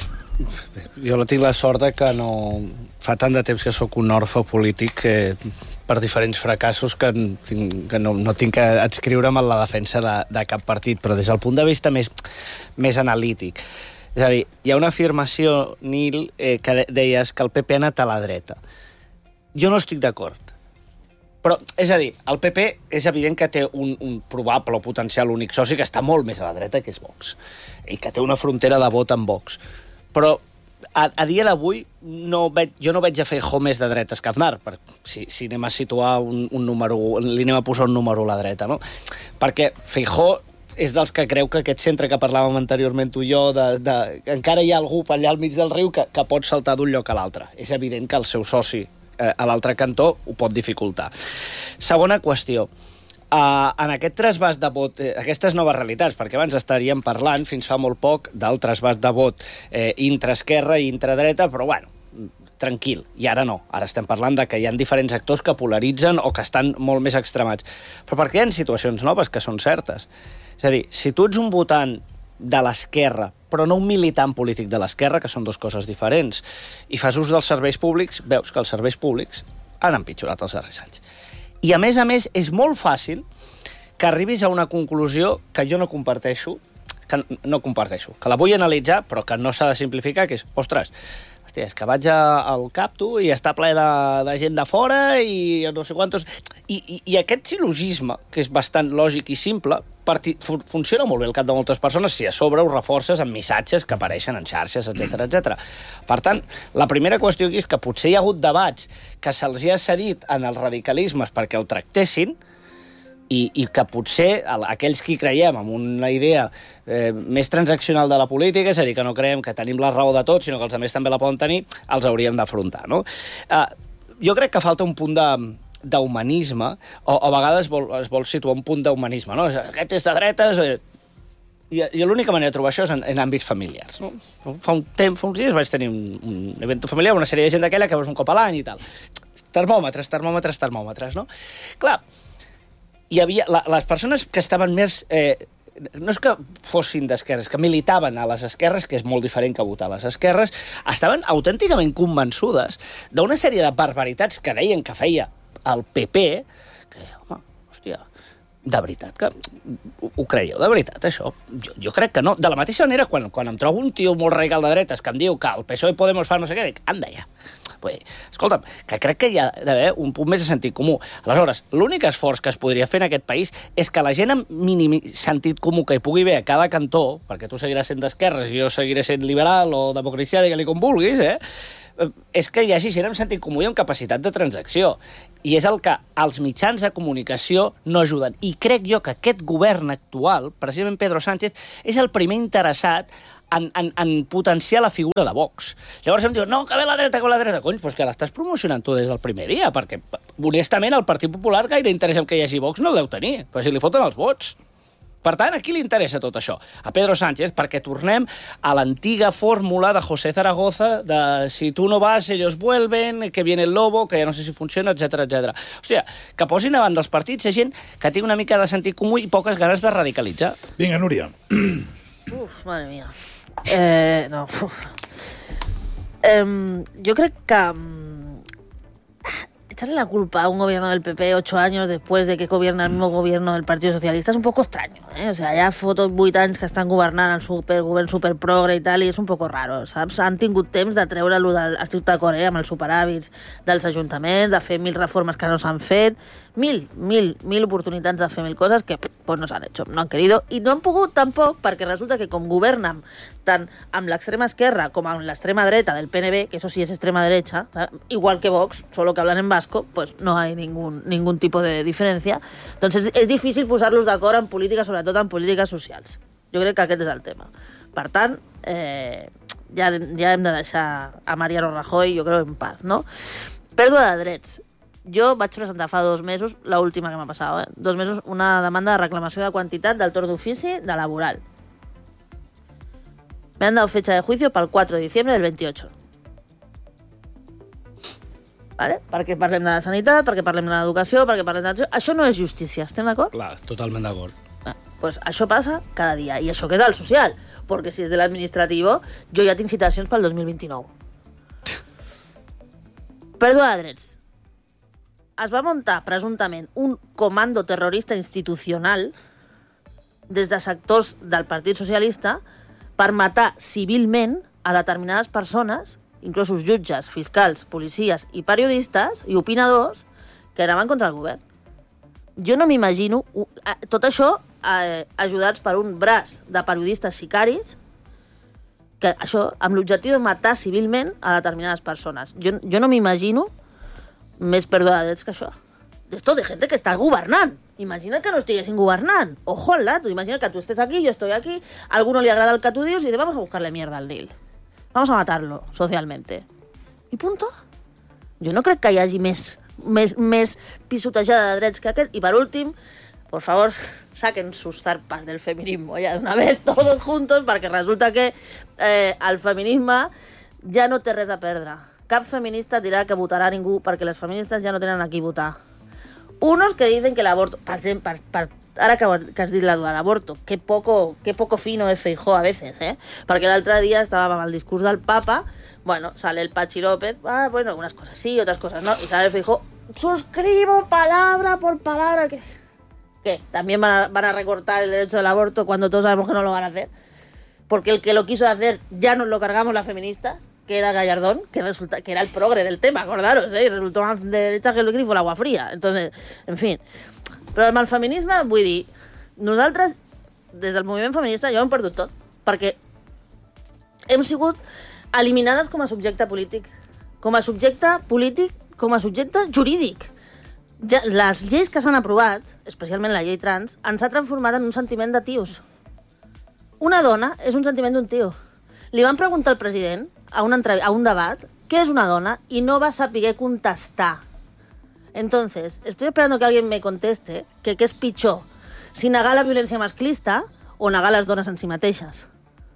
Jo no tinc la sort de que no... Fa tant de temps que sóc un orfe polític que per diferents fracassos que, tinc, que no, no tinc que adscriure'm en la defensa de, de cap partit, però des del punt de vista més, més analític. És a dir, hi ha una afirmació, Nil, eh, que deies que el P P ha anat a la dreta. Jo no estic d'acord. Però, és a dir, el P P és evident que té un, un probable o potencial únic soci que està molt més a la dreta, que és Vox, i que té una frontera de vot amb Vox. Però a, a dia d'avui no veig, jo no veig a Feijóo més de dretes que Aznar, per, si, si anem a situar un, un número, li anem a posar un número a la dreta, no? Perquè Feijóo és dels que creu que aquest centre que parlàvem anteriorment tu i jo, de, de, encara hi ha algú allà al mig del riu que, que pot saltar d'un lloc a l'altre. És evident que el seu soci eh, a l'altre cantó ho pot dificultar. Segona qüestió. Uh, en aquest trasbàs de vot, eh, aquestes noves realitats, perquè abans estaríem parlant fins fa molt poc del trasbàs de vot eh, intraesquerra i intradreta, però bueno, tranquil, i ara no. Ara estem parlant de que hi ha diferents actors que polaritzen o que estan molt més extremats. Però perquè hi ha situacions noves que són certes. És a dir, si tu ets un votant de l'esquerra, però no un militant polític de l'esquerra, que són dues coses diferents, i fas ús dels serveis públics, veus que els serveis públics han empitjorat els darrers anys. I, a més a més, és molt fàcil que arribis a una conclusió que jo no comparteixo, que no comparteixo, que la vull analitzar, però que no s'ha de simplificar, que és, ostres, hòstia, és que vaig al CAP, tu, i està ple de, de gent de fora, i no sé quantos... I, i, i aquest sil·logisme, que és bastant lògic i simple, parti, fun, funciona molt bé al cap de moltes persones si a sobre ho reforces amb missatges que apareixen en xarxes, etcètera, etcètera. Per tant, la primera qüestió aquí és que potser hi ha hagut debats que se'ls ha cedit en els radicalismes perquè el tractessin, i, i que potser aquells qui creiem en una idea eh, més transaccional de la política, és a dir, que no creiem que tenim la raó de tot, sinó que els altres també la poden tenir, els hauríem d'afrontar, no? Eh, jo crec que falta un punt de... d'humanisme, o, o a vegades es vol, es vol situar un punt d'humanisme, no? Aquest és de dretes, eh, i, i l'única manera de trobar això és en, en àmbits familiars, no? Fa un temps, fa uns dies vaig tenir un, un event familiar, una sèrie de gent d'aquella que veus un cop a l'any i tal. Termòmetres, termòmetres, termòmetres, no? Clar, hi havia... La, les persones que estaven més... Eh, no és que fossin d'esquerres, que militaven a les esquerres, que és molt diferent que votar a les esquerres, estaven autènticament convençudes d'una sèrie de barbaritats que deien que feia el P P, que, home, hòstia, De veritat, que ho creieu, de veritat, això? Jo, jo crec que no. De la mateixa manera, quan, quan em trobo un tio molt radical de dretes que em diu que el P S O E i Podemos fa no sé què, dic, anda ja. Pues, escolta'm, que crec que hi ha d'haver un punt més de sentit comú. Aleshores, l'únic esforç que es podria fer en aquest país és que la gent amb mínim sentit comú que hi pugui haver a cada cantó, perquè tu seguiràs sent d'esquerres i jo seguiré sent liberal o democristià, digue-li com vulguis, eh? És que hi hagi gent amb sentit comú i amb capacitat de transacció. I és el que els mitjans de comunicació no ajuden. I crec jo que aquest govern actual, precisament Pedro Sánchez, és el primer interessat en, en, en potenciar la figura de Vox. Llavors em diuen, no, que ve la dreta, que ve la dreta. Cony, doncs que l'estàs promocionant tu des del primer dia, perquè, honestament, el Partit Popular gaire interès en que hi hagi Vox no el deu tenir, però si li foten els vots. Per tant, a qui li interessa tot això? A Pedro Sánchez, perquè tornem a l'antiga fórmula de José Zaragoza de si tu no vas, ellos vuelven, que viene el lobo, que ja no sé si funciona, etcètera, etcètera. Hòstia, que posin davant dels partits gent que té una mica de sentit comú i poques ganes de radicalitzar. Vinga, Núria. Uf, madre mía. Eh, no, uf. Eh, jo crec que... echarle la culpa a un gobierno del P P ocho años después de que gobierna el mismo gobierno del Partido Socialista es un poco extraño, ¿eh? O sea, ja fotos vuit anys que estan governant el super, govern superprogre i tal, i és un poco raro, saps? Han tingut temps de treure-lo del estic d'acord, eh? Amb els superàvits dels ajuntaments, de fer mil reformes que no s'han fet, mil, mil, mil oportunitats de fer mil coses que pues, no s'han hecho, no han querido, i no han pogut tampoc, perquè resulta que com governen tant amb l'extrema esquerra com amb l'extrema dreta del P N B, que eso sí es extrema derecha, ¿sabes? Igual que Vox, solo que hablan en vasco, pues no hay ningún, ningún tipo de diferència. Entonces és difícil posar-los d'acord en política, sobretot en polítiques socials. Jo crec que aquest és el tema. Per tant, eh, ja, ja hem de deixar a Mariano Rajoy, jo crec, en paz, no? Pèrdua de drets. Jo vaig presentar fa dos mesos, l'última que m'ha passat, eh? dos mesos, una demanda de reclamació de quantitat del torn d'ofici de laboral. Me han dado fecha de juicio para el cuatro de diciembre del veintiocho. Vale? Perquè parlem de la sanitat, perquè parlem de l'educació, perquè parlem de... Això no és justícia, estem d'acord? Clar, totalment d'acord. Ah, pues això passa cada dia. I això que és del social, perquè si és de l'administratiu, jo ja tinc citacions pel dos mil vint-i-nou. Pèrdua de drets. Es va muntar, presumptament, un comando terrorista institucional des de sectors del Partit Socialista per matar civilment a determinades persones, inclosos jutges, fiscals, policies i periodistes i opinadors que anaven contra el govern. Jo no m'imagino tot això eh, ajudats per un braç de periodistes sicaris que això amb l'objectiu de matar civilment a determinades persones. Jo, jo no m'imagino més pèrdua de drets que això. Esto de gente que está gobernant. Imagina que no estiguessin governant. Ojo al dato. Imagina que tú estés aquí, yo estoy aquí, a alguno le agrada el que tú dius y dice, vamos a buscarle mierda al Nil. Vamos a matarlo socialmente. I punto. Jo no crec que hi hagi més, més, més pisotejada de drets que aquest. I per últim, por favor, saquen sus zarpas del feminismo ya de una vez, todos juntos, perquè resulta que eh, el feminisme ja no té res a perdre. Cap feminista dirà que votarà ningú perquè les feministes ja no tenen a qui votar. Unos que dicen que el aborto, per exemple, per, per, ara que, que has dit la de l'aborto, que poco, que poco fino es Feijóo a veces, eh? Perquè l'altre dia estava amb el discurs del Papa, bueno, sale el Pachi López, ah, bueno, unas cosas sí, otras cosas no, y sale el Feijóo, suscribo palabra por palabra, que... ¿Qué? ¿También van a, van a recortar el derecho del aborto cuando todos sabemos que no lo van a hacer? Porque el que lo quiso hacer ya nos lo cargamos las feministas, que era Gallardón, que resulta que era el progre del tema, acordaros, ¿eh? Y resultó más de derecha que el grifo l'agua fría. Entonces, en fin. Però amb el feminisme, vull dir, nosaltres, des del moviment feminista, ja ho hem perdut tot, perquè hem sigut eliminades com a subjecte polític, com a subjecte polític, com a subjecte jurídic. Ja, les lleis que s'han aprovat, especialment la llei trans, ens ha transformat en un sentiment de tios. Una dona és un sentiment d'un tio. Li van preguntar al president a un, a un debat què és una dona i no va saber contestar. Entonces, estoy esperando que alguien me conteste que què és pitjor, si negar la violència masclista o negar les dones en si mateixes.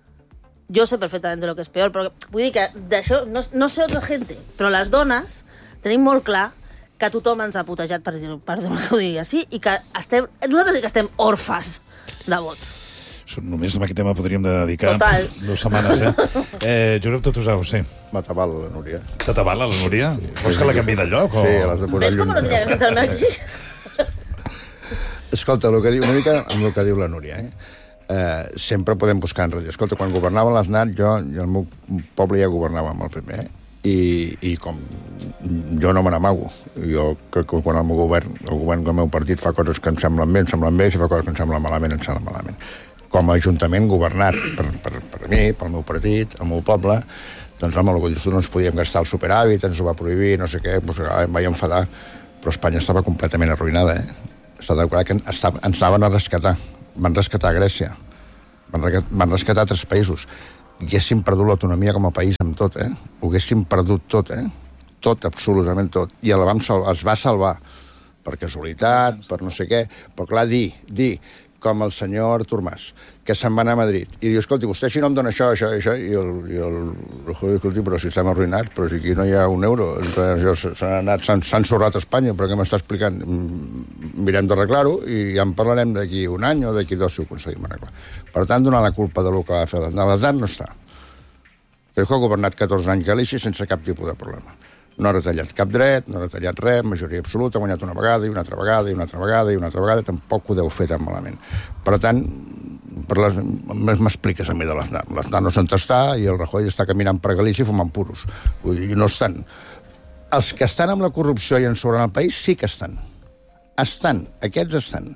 Jo sé perfectament lo que és peor, però vull dir que d'això no, no sé altra gent, però les dones tenim molt clar que tothom ens ha putejat, per dir-ho per dir que ho digui així, i que estem, nosaltres sí que estem orfes de vot. Només amb aquest tema podríem dedicar Total. dues setmanes, eh? eh Josep Totusau, sí. M'atabala la Núria. T'atabala la Núria? Sí. Vols que la canvi de lloc? O... Sí, l'has de posar lluny. ¿Ves com no tenia que sentar-me aquí? Escolta, el que diu, una mica amb el que diu la Núria, eh? Uh, sempre podem buscar enrere. Escolta, quan governava l'Aznar, jo, jo el meu poble ja governava amb el P P, eh? I, i com jo no me n'amago. Jo crec que quan el meu govern, el govern del meu partit fa coses que em semblen bé, em semblen bé, i si fa coses que em semblen malament, em semblen malament. Com a ajuntament governat per, per, per mi, pel meu partit, el meu poble, doncs home, el que dius tu, no ens podíem gastar el superàvit, ens ho va prohibir, no sé què, doncs, em vaig enfadar, però Espanya estava completament arruïnada, eh? S'ha de que ens anaven a rescatar. Van rescatar Grècia, van rescatar tres països. Haguéssim perdut l'autonomia com a país amb tot, eh? Ho haguéssim perdut tot, eh? Tot, absolutament tot. I el vam salvar, es va salvar per casualitat, per no sé què. Però clar, dir, dir, com el senyor Artur Mas, que se'n va anar a Madrid, i diu, escolti, vostè si no em dona això, això, això, i el, i el Rajoy, escolti, però si estem arruïnats, però si aquí no hi ha un euro, s'han anat, s'han ensorrat a Espanya, però què m'està explicant? Mirem d'arreglar-ho i ja en parlarem d'aquí un any o d'aquí dos si ho aconseguim arreglar. Per tant, donar la culpa de lo que va fer l'Aznar. L'Aznar no està. Crec que ha governat catorze anys Galícia sense cap tipus de problema. No ha retallat cap dret, no ha retallat res, majoria absoluta, ha guanyat una vegada i una altra vegada i una altra vegada i una altra vegada, tampoc ho deu fer tan malament. Per tant, per les... m'expliques a mi de l'Aznar. L'Aznar no se'n està i el Rajoy està caminant per Galícia fumant puros. Vull dir, no estan. Els que estan amb la corrupció i ensorrant el país sí que estan. Estan, aquests estan.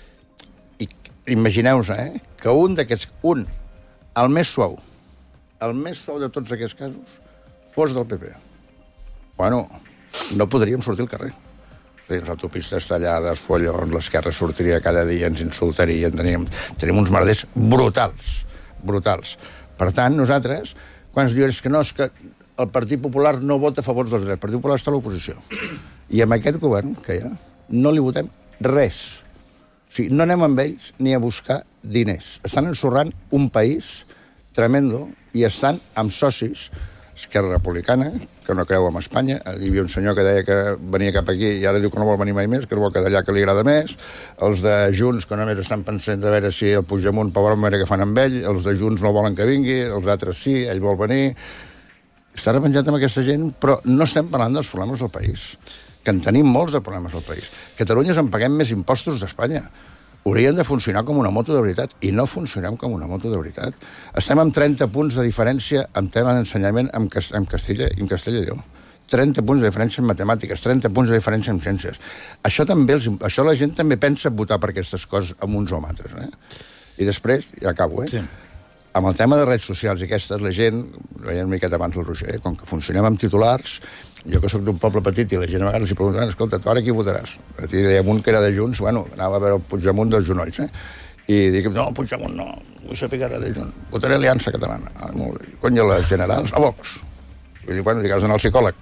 I imagineu-vos, eh, que un d'aquests, un, el més suau, el més suau de tots aquests casos, fos del P P. Bueno, no podríem sortir al carrer. Les autopistes tallades, follons, l'esquerra sortiria cada dia, ens insultarien, teníem, tenim uns merders brutals, brutals. Per tant, nosaltres, quan ens diuen que no, és que el Partit Popular no vota a favor dels drets, el Partit Popular està a l'oposició. I amb aquest govern que hi ha, no li votem res. O sigui, no anem amb ells ni a buscar diners. Estan ensorrant un país tremendo i estan amb socis, Esquerra Republicana, que no creu en Espanya. Hi havia un senyor que deia que venia cap aquí i ara diu que no vol venir mai més, que es vol quedar allà que li agrada més. Els de Junts, que només estan pensant de veure si el Puigdemont, pobre home, que fan amb ell. Els de Junts no volen que vingui, els altres sí, ell vol venir. Està repenjat amb aquesta gent, però no estem parlant dels problemes del país, que en tenim molts de problemes al país. Catalunya en paguem més impostos d'Espanya. Haurien de funcionar com una moto de veritat, i no funcionem com una moto de veritat. Estem amb trenta punts de diferència en tema d'ensenyament en Castella i en Castella i Lleó. trenta punts de diferència en matemàtiques, trenta punts de diferència en ciències. Això també els, això la gent també pensa votar per aquestes coses amb uns o amb altres. Eh? I després, ja acabo, eh? Sí. Amb el tema de redes socials i aquestes, la gent, veient una miqueta abans el Roger, eh? Com que funcionem amb titulars, jo que sóc d'un poble petit i la gent a vegades els pregunten, escolta, tu ara qui votaràs? A ti dèiem un que era de Junts, bueno, anava a veure el Puigdemont dels genolls, eh? I dic, no, Puigdemont no, vull saber que era de Junts. Votaré Aliança Catalana. Ah, molt bé. Cony, les generals, a Vox. I dic, bueno, dic, has d'anar al psicòleg.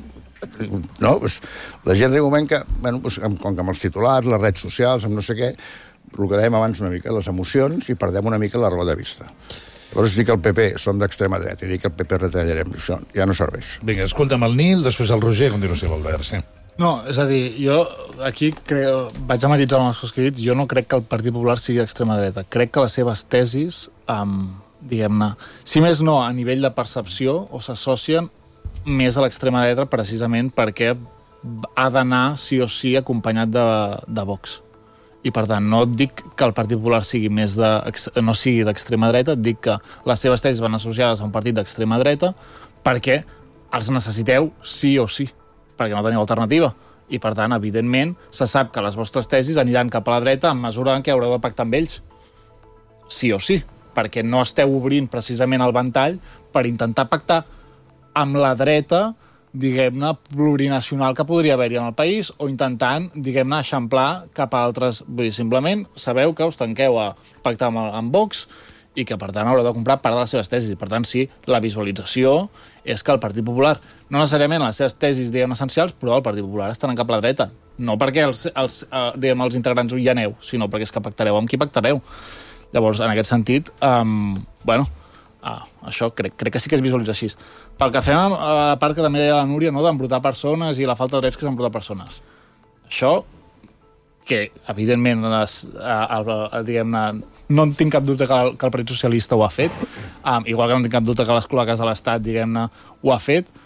No, pues, la gent riu un moment que, bueno, pues, com que amb els titulars, les redes socials, amb no sé què, el que dèiem abans una mica, les emocions, i perdem una mica la raó de vista. Llavors dic que el P P som d'extrema dreta i dic que el P P retallarem. Això ja no serveix. Vinga, escolta'm el Nil, després el Roger, a continuació l'Albert, sí. No, és a dir, jo aquí creo, vaig a matitzar les coses que he dit, jo no crec que el Partit Popular sigui d'extrema dreta. Crec que les seves tesis, um, diguem-ne, si més no a nivell de percepció, o s'associen més a l'extrema dreta precisament perquè ha d'anar sí o sí acompanyat de, de Vox. I, per tant, no et dic que el Partit Popular sigui més de, no sigui d'extrema dreta, et dic que les seves tesis van associades a un partit d'extrema dreta perquè els necessiteu sí o sí, perquè no teniu alternativa. I, per tant, evidentment, se sap que les vostres tesis aniran cap a la dreta en mesura en què haureu de pactar amb ells. Sí o sí, perquè no esteu obrint precisament el ventall per intentar pactar amb la dreta, diguem-ne, plurinacional que podria haver-hi en el país, o intentant, diguem-ne, eixamplar cap a altres. Vull dir, simplement sabeu que us tanqueu a pactar amb, amb Vox i que, per tant, haureu de comprar part de les seves tesis. Per tant, sí, la visualització és que el Partit Popular, no necessàriament les seves tesis, diguem, essencials, però el Partit Popular estarà cap a la dreta. No perquè els, els, diguem, els integrants ho hi aneu, sinó perquè és que pactareu amb qui pactareu. Llavors, en aquest sentit, um, bueno, uh, això crec, crec que sí que es visualitza així. Pel que fem a la part que també deia la Núria, no, d'embrutar persones i la falta de drets que és embrutar persones. Això, que evidentment les, a, a, diguem-ne, no tinc cap dubte que el, que el Partit Socialista ho ha fet, um, igual que no tinc cap dubte que les cloaques de l'Estat, diguem-ne, ho ha fet,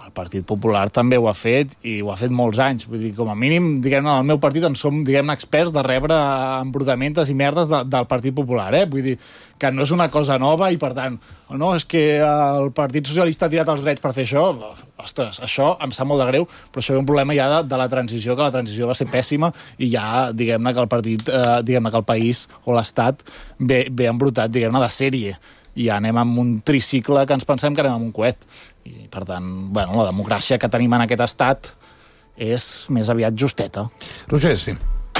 el Partit Popular també ho ha fet i ho ha fet molts anys. Vull dir, com a mínim, diguem-ne, al meu partit en som, diguem-ne, experts de rebre embrutamentes i merdes de, del Partit Popular, eh? Vull dir, que no és una cosa nova i, per tant, no, és que el Partit Socialista ha tirat els drets per fer això. Ostres, això em sap molt de greu, però això és un problema ja de, de la transició, que la transició va ser pèssima i ja, diguem-ne, que el partit, eh, diguem-ne, que el país o l'Estat ve, ve embrutat, diguem-ne, de sèrie. I ja anem amb un tricicle que ens pensem que anem amb un coet. I, per tant, bueno, la democràcia que tenim en aquest estat és més aviat justeta. Roger, sí.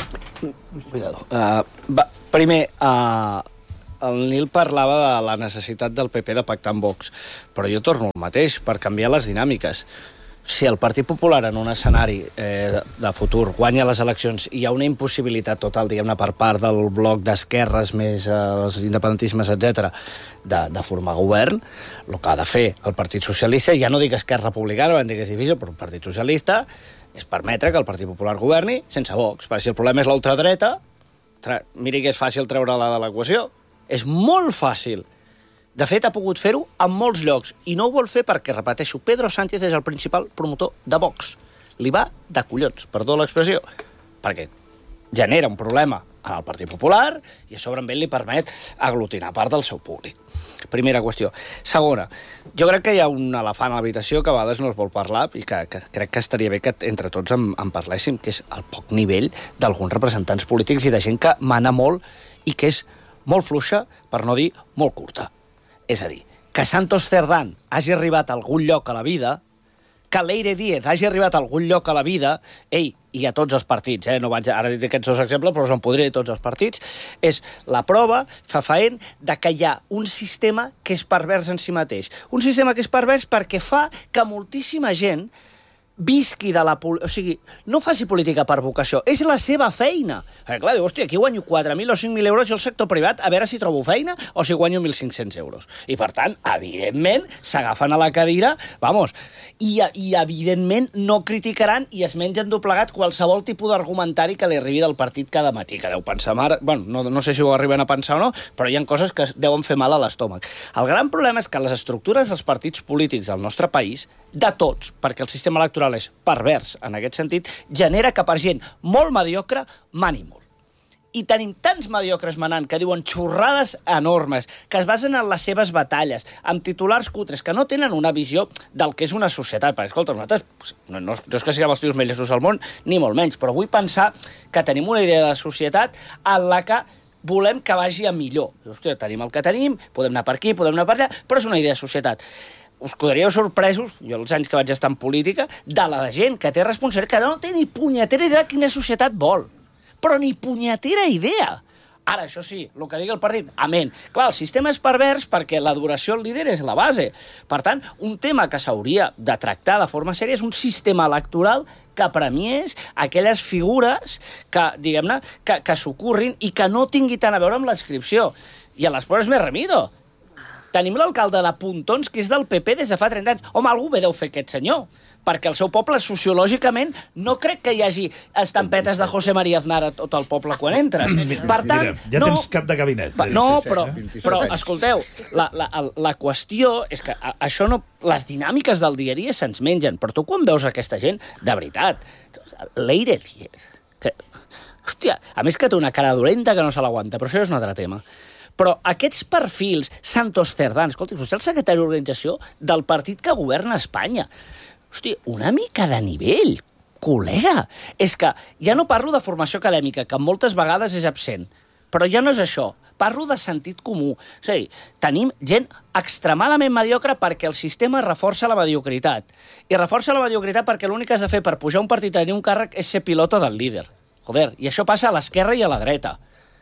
Cuidado. Uh, va, primer, uh, el Nil parlava de la necessitat del P P de pactar amb Vox, però jo torno al mateix, per canviar les dinàmiques. Si el Partit Popular en un escenari eh, de futur guanya les eleccions i hi ha una impossibilitat total, diguem-ne, per part del bloc d'esquerres més eh, els independentismes, etcètera, de, de formar govern, el que ha de fer el Partit Socialista, ja no dic Esquerra Republicana, van dir que és difícil, però el Partit Socialista és permetre que el Partit Popular governi sense Vox, perquè si el problema és l'ultradreta, miri que és fàcil treure-la de l'equació. És molt fàcil. De fet, ha pogut fer-ho en molts llocs, i no ho vol fer perquè, repeteixo, Pedro Sánchez és el principal promotor de Vox. Li va de collons, perdó l'expressió, perquè genera un problema en el Partit Popular i a sobre amb ell li permet aglutinar part del seu públic. Primera qüestió. Segona, jo crec que hi ha un elefant a l'habitació que a vegades no es vol parlar i que, que crec que estaria bé que entre tots en, en parléssim, que és el poc nivell d'alguns representants polítics i de gent que mana molt i que és molt fluixa, per no dir molt curta. És a dir, que Santos Cerdán hagi arribat a algun lloc a la vida, que Leire Díez hagi arribat a algun lloc a la vida, ei, i a tots els partits, eh? No vaig, ara he dit aquests dos exemples, però se'n podria dir tots els partits, és la prova fefaent de que hi ha un sistema que és pervers en si mateix. Un sistema que és pervers perquè fa que moltíssima gent visqui de la... O sigui, no faci política per vocació, és la seva feina. Perquè, clar, diu, hòstia, aquí guanyo quatre mil o cinc mil euros i el sector privat, a veure si trobo feina o si guanyo mil cinc-cents euros. I, per tant, evidentment, s'agafen a la cadira, vamos, i, i evidentment no criticaran i es mengen doblegat qualsevol tipus d'argumentari que li arribi del partit cada matí, que deu pensar... Mare... Bueno, no, no sé si ho arriben a pensar o no, però hi ha coses que deuen fer mal a l'estómac. El gran problema és que les estructures dels partits polítics del nostre país, de tots, perquè el sistema electoral és pervers en aquest sentit, genera que per gent molt mediocre mani molt. I tenim tants mediocres manant que diuen xorrades enormes, que es basen en les seves batalles, amb titulars cutres, que no tenen una visió del que és una societat. Perquè, escolta, nosaltres, no, no, no és que siguem els tios més llestos del món, ni molt menys, però vull pensar que tenim una idea de societat en la que volem que vagi a millor. Hòstia, tenim el que tenim, podem anar per aquí, podem anar per allà, però és una idea de societat. Us quedaríeu sorpresos, jo els anys que vaig estar en política, de la gent que té responsabilitat, que no té ni punyetera idea de quina societat vol. Però ni punyetera idea. Ara, això sí, el que digui el partit, amén. Clar, el sistema és pervers perquè l'adoració al líder és la base. Per tant, un tema que s'hauria de tractar de forma sèria és un sistema electoral que premiés aquelles figures que, diguem-ne, que, que s'ocorrin i que no tingui tant a veure amb l'adscripció. I a les proves me remido. Tenim l'alcalde de Pontons, que és del P P des de fa trenta anys. Home, algú bé deu fer aquest senyor, perquè el seu poble, sociològicament, no crec que hi hagi estampetes de José María Aznar a tot el poble quan entres. Per tant, ja no, tens cap de gabinet. No, però, però escolteu, la, la, la qüestió és que això no... Les dinàmiques del dia a dia se'ns mengen, però tu quan veus aquesta gent, de veritat, Leire Díez, que, hòstia, a més que té una cara dolenta que no se l'aguanta, però això és un altre tema. Però aquests perfils, Santos Cerdán, escolti, vostè és el secretari d'organització del partit que governa Espanya. Hosti, una mica de nivell, col·lega. És que ja no parlo de formació acadèmica, que moltes vegades és absent, però ja no és això. Parlo de sentit comú. És a dir, tenim gent extremadament mediocre perquè el sistema reforça la mediocritat. I reforça la mediocritat perquè l'únic que has de fer per pujar un partit a tenir un càrrec és ser piloto del líder. Joder, i això passa a l'esquerra i a la dreta.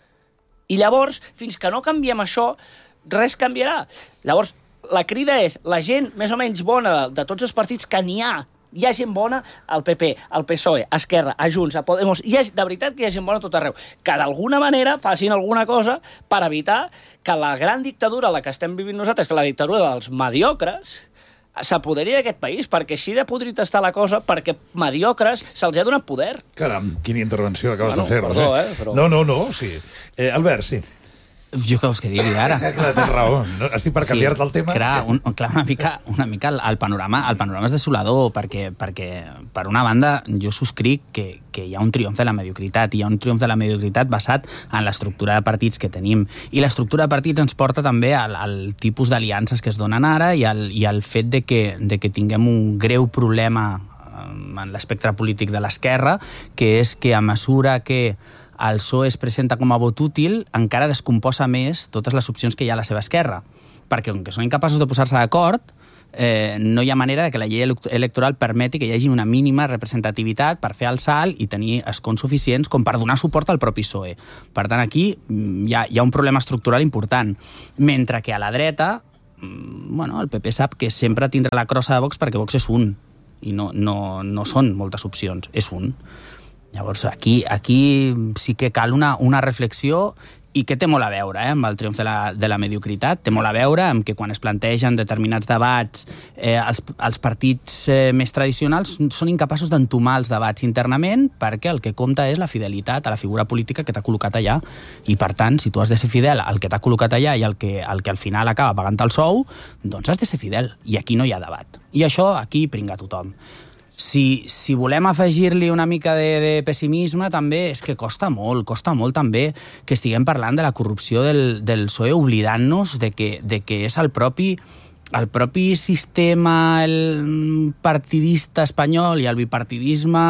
I llavors, fins que no canviem això, res canviarà. Llavors, la crida és la gent més o menys bona de, de tots els partits que n'hi ha. Hi ha gent bona al P P, al P S O E, a Esquerra, a Junts, a Podemos. Hi ha, de veritat que hi ha gent bona a tot arreu. Que d'alguna manera facin alguna cosa per evitar que la gran dictadura, la que estem vivint nosaltres, que la dictadura dels mediocres, s'apoderi d'aquest país, perquè així de podrit està la cosa, perquè mediocres se'ls ha donat poder. Caram, quina intervenció acabes bueno, de fer. Perdó, eh? eh? Però... No, no, no, sí. Eh, Albert, sí. Jo què vols que digui ara? Clar, tens raó. No, estic per canviar-te el tema. Clar, un, clar una mica, una mica el, el, panorama, el panorama és desolador, perquè, perquè per una banda, jo subscric que, que hi ha un triomf de la mediocritat, i hi ha un triomf de la mediocritat basat en l'estructura de partits que tenim. I l'estructura de partits ens porta també al, al tipus d'aliances que es donen ara i al, i al fet de que, de que tinguem un greu problema en l'espectre polític de l'esquerra, que és que a mesura que el P S O E es presenta com a vot útil, encara descomposa més totes les opcions que hi ha a la seva esquerra. Perquè, com que són incapaços de posar-se d'acord, eh, no hi ha manera de que la llei electoral permeti que hi hagi una mínima representativitat per fer el salt i tenir escons suficients com per donar suport al propi P S O E. Per tant, aquí hi ha, hi ha un problema estructural important. Mentre que a la dreta, bueno, el P P sap que sempre tindrà la crossa de Vox perquè Vox és un, i no, no, no són moltes opcions, és un. Llavors, aquí, aquí sí que cal una, una reflexió i que té molt a veure eh, amb el triomf de la, de la mediocritat. Té molt a veure amb que quan es plantegen determinats debats, eh, els, els partits eh, més tradicionals són incapaços d'entomar els debats internament perquè el que compta és la fidelitat a la figura política que t'ha col·locat allà. I, per tant, si tu has de ser fidel al que t'ha col·locat allà i al que, al que al final acaba pagant el sou, doncs has de ser fidel. I aquí no hi ha debat. I això aquí pringa tothom. Si, si volem afegir-li una mica de, de pessimisme, també és que costa molt, costa molt també que estiguem parlant de la corrupció del, del P S O E, oblidant-nos de que, de que és el propi, el propi sistema el partidista espanyol i el bipartidisme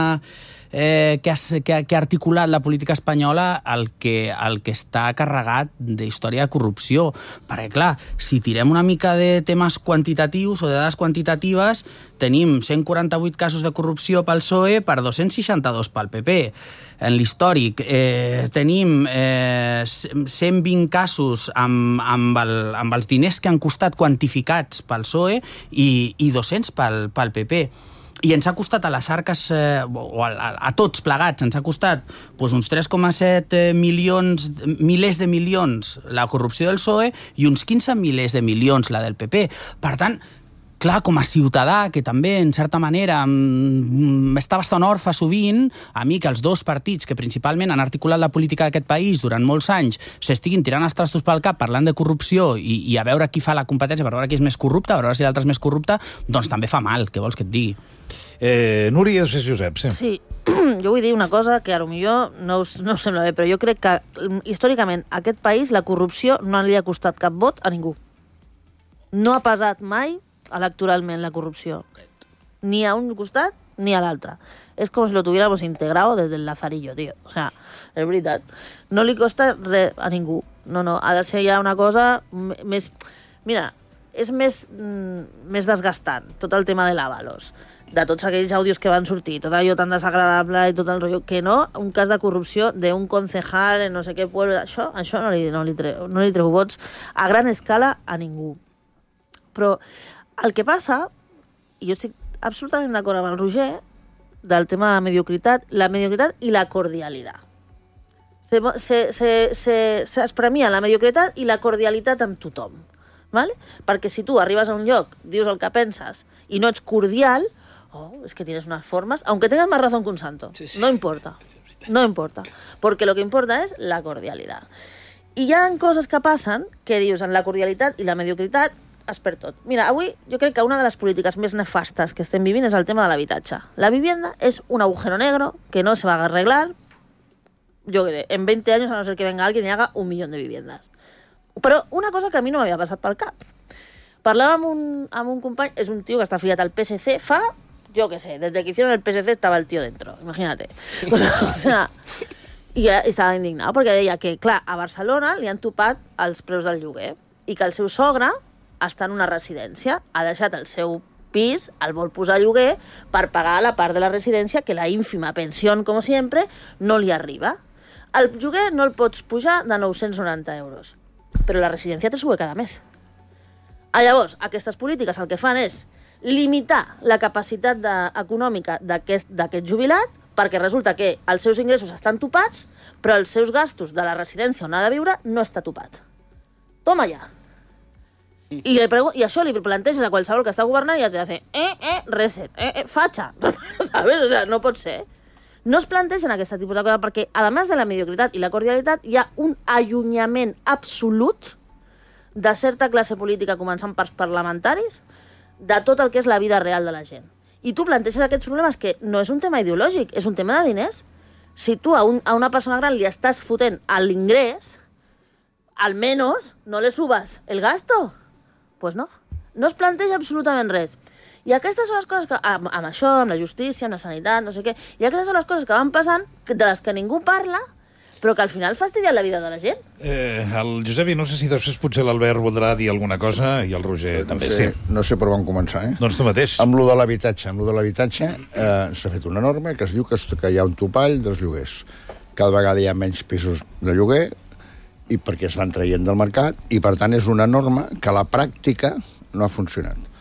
eh, que, has, que, que ha articulat la política espanyola el que, el que està carregat d'història de corrupció. Perquè, clar, si tirem una mica de temes quantitatius o de dades quantitatives, tenim cent quaranta-vuit casos de corrupció pel P S O E per dos-cents seixanta-dos pel P P. En l'històric eh, tenim eh, cent vint casos amb, amb, el, amb els diners que han costat quantificats pel P S O E i, i dos-cents pel, pel P P. I ens ha costat a les arques, eh, o a, a, a tots plegats, ens ha costat doncs, uns tres coma set milions, milers de milions la corrupció del P S O E i uns quinze milers de milions la del P P. Per tant, clar, com a ciutadà, que també, en certa manera, està bastant orfe sovint, a mi que els dos partits que principalment han articulat la política d'aquest país durant molts anys s'estiguin tirant els trastos pel cap parlant de corrupció i, i a veure qui fa la competència, per veure qui és més corrupte, a veure si l'altre és més corrupte, doncs també fa mal, què vols que et digui? Eh, Núria de Josep, sí. Sí, jo vull dir una cosa que a lo millor no us, no us sembla bé, però jo crec que històricament a aquest país la corrupció no li ha costat cap vot a ningú. No ha pesat mai electoralment la corrupció. Ni a un costat ni a l'altre. És com si lo tuviéramos integrado desde el Lazarillo, tío. O sea, és veritat. No li costa res a ningú. No, no, ha de ser ja una cosa més... Mira, és més, mm, més desgastant tot el tema de l'Avalos, de tots aquells àudios que van sortir, tot allò tan desagradable i tot el rotllo, que no, un cas de corrupció d'un concejal en no sé què pueblo, això, això no li, no li, treu, no li treu vots a gran escala a ningú. Però el que passa, i jo estic absolutament d'acord amb el Roger, del tema de la mediocritat, la mediocritat i la cordialitat. Se, se, se, se, se es premia la mediocritat i la cordialitat amb tothom. ¿Vale? Perquè si tu arribes a un lloc, dius el que penses i no ets cordial, oh, es que tienes unas formas, aunque tengas más razón que un santo, sí, sí. no importa, no importa, porque lo que importa es la cordialidad. I hi ha coses que passen que dius en la cordialitat i la mediocritat es perd tot. Mira, avui jo crec que una de les polítiques més nefastes que estem vivint és el tema de l'habitatge. La vivienda és un agujero negro que no se va a arreglar, yo que sé, en veinte años, a no ser que venga alguien y haga un millón de viviendas. Però una cosa que a mi no m'havia passat pel cap. Parlava amb un, amb un company, és un tio que està afiliat al P S C fa, jo què sé, des que hicieron el P S C estava el tío dentro, imagínate. O sea, o sea, i estava indignat perquè deia que, clar, a Barcelona li han topat els preus del lloguer i que el seu sogre està en una residència, ha deixat el seu pis, el vol posar a lloguer per pagar la part de la residència que la ínfima pensió, com sempre, no li arriba. El lloguer no el pots pujar de nou-cents noranta euros, però la residència te sube cada mes. Ah, llavors, aquestes polítiques el que fan és limitar la capacitat de, econòmica d'aquest jubilat perquè resulta que els seus ingressos estan topats, però els seus gastos de la residència on ha de viure no està topat. Toma ja. I, le pregu- I això li planteges a qualsevol que està governant i ja te dice, eh, eh, reset, eh, eh, facha. ¿Sabes? O sea, no pot ser. no es plantegen aquest tipus de coses perquè, a més de la mediocritat i la cordialitat, hi ha un allunyament absolut de certa classe política, començant pels parlamentaris, de tot el que és la vida real de la gent. I tu planteges aquests problemes que no és un tema ideològic, és un tema de diners. Si tu a, un, a una persona gran li estàs fotent a l'ingrés, almenys no le subas el gasto. Pues no. No es planteja absolutament res. I aquestes són les coses que, amb, amb això, amb la justícia, amb la sanitat, no sé què, i aquestes són les coses que van passant, de les que ningú parla, però que al final fastidien la vida de la gent. Eh, el Josepi, no sé si després potser l'Albert voldrà dir alguna cosa, i el Roger no també, sé, sí. No sé per on començar, eh? Doncs tu mateix. Amb lo de l'habitatge. Amb lo de l'habitatge eh, s'ha fet una norma que es diu que, que hi ha un topall dels lloguers. Cada vegada hi ha menys pisos de lloguer, i perquè es van traient del mercat, i per tant és una norma que a la pràctica no ha funcionat.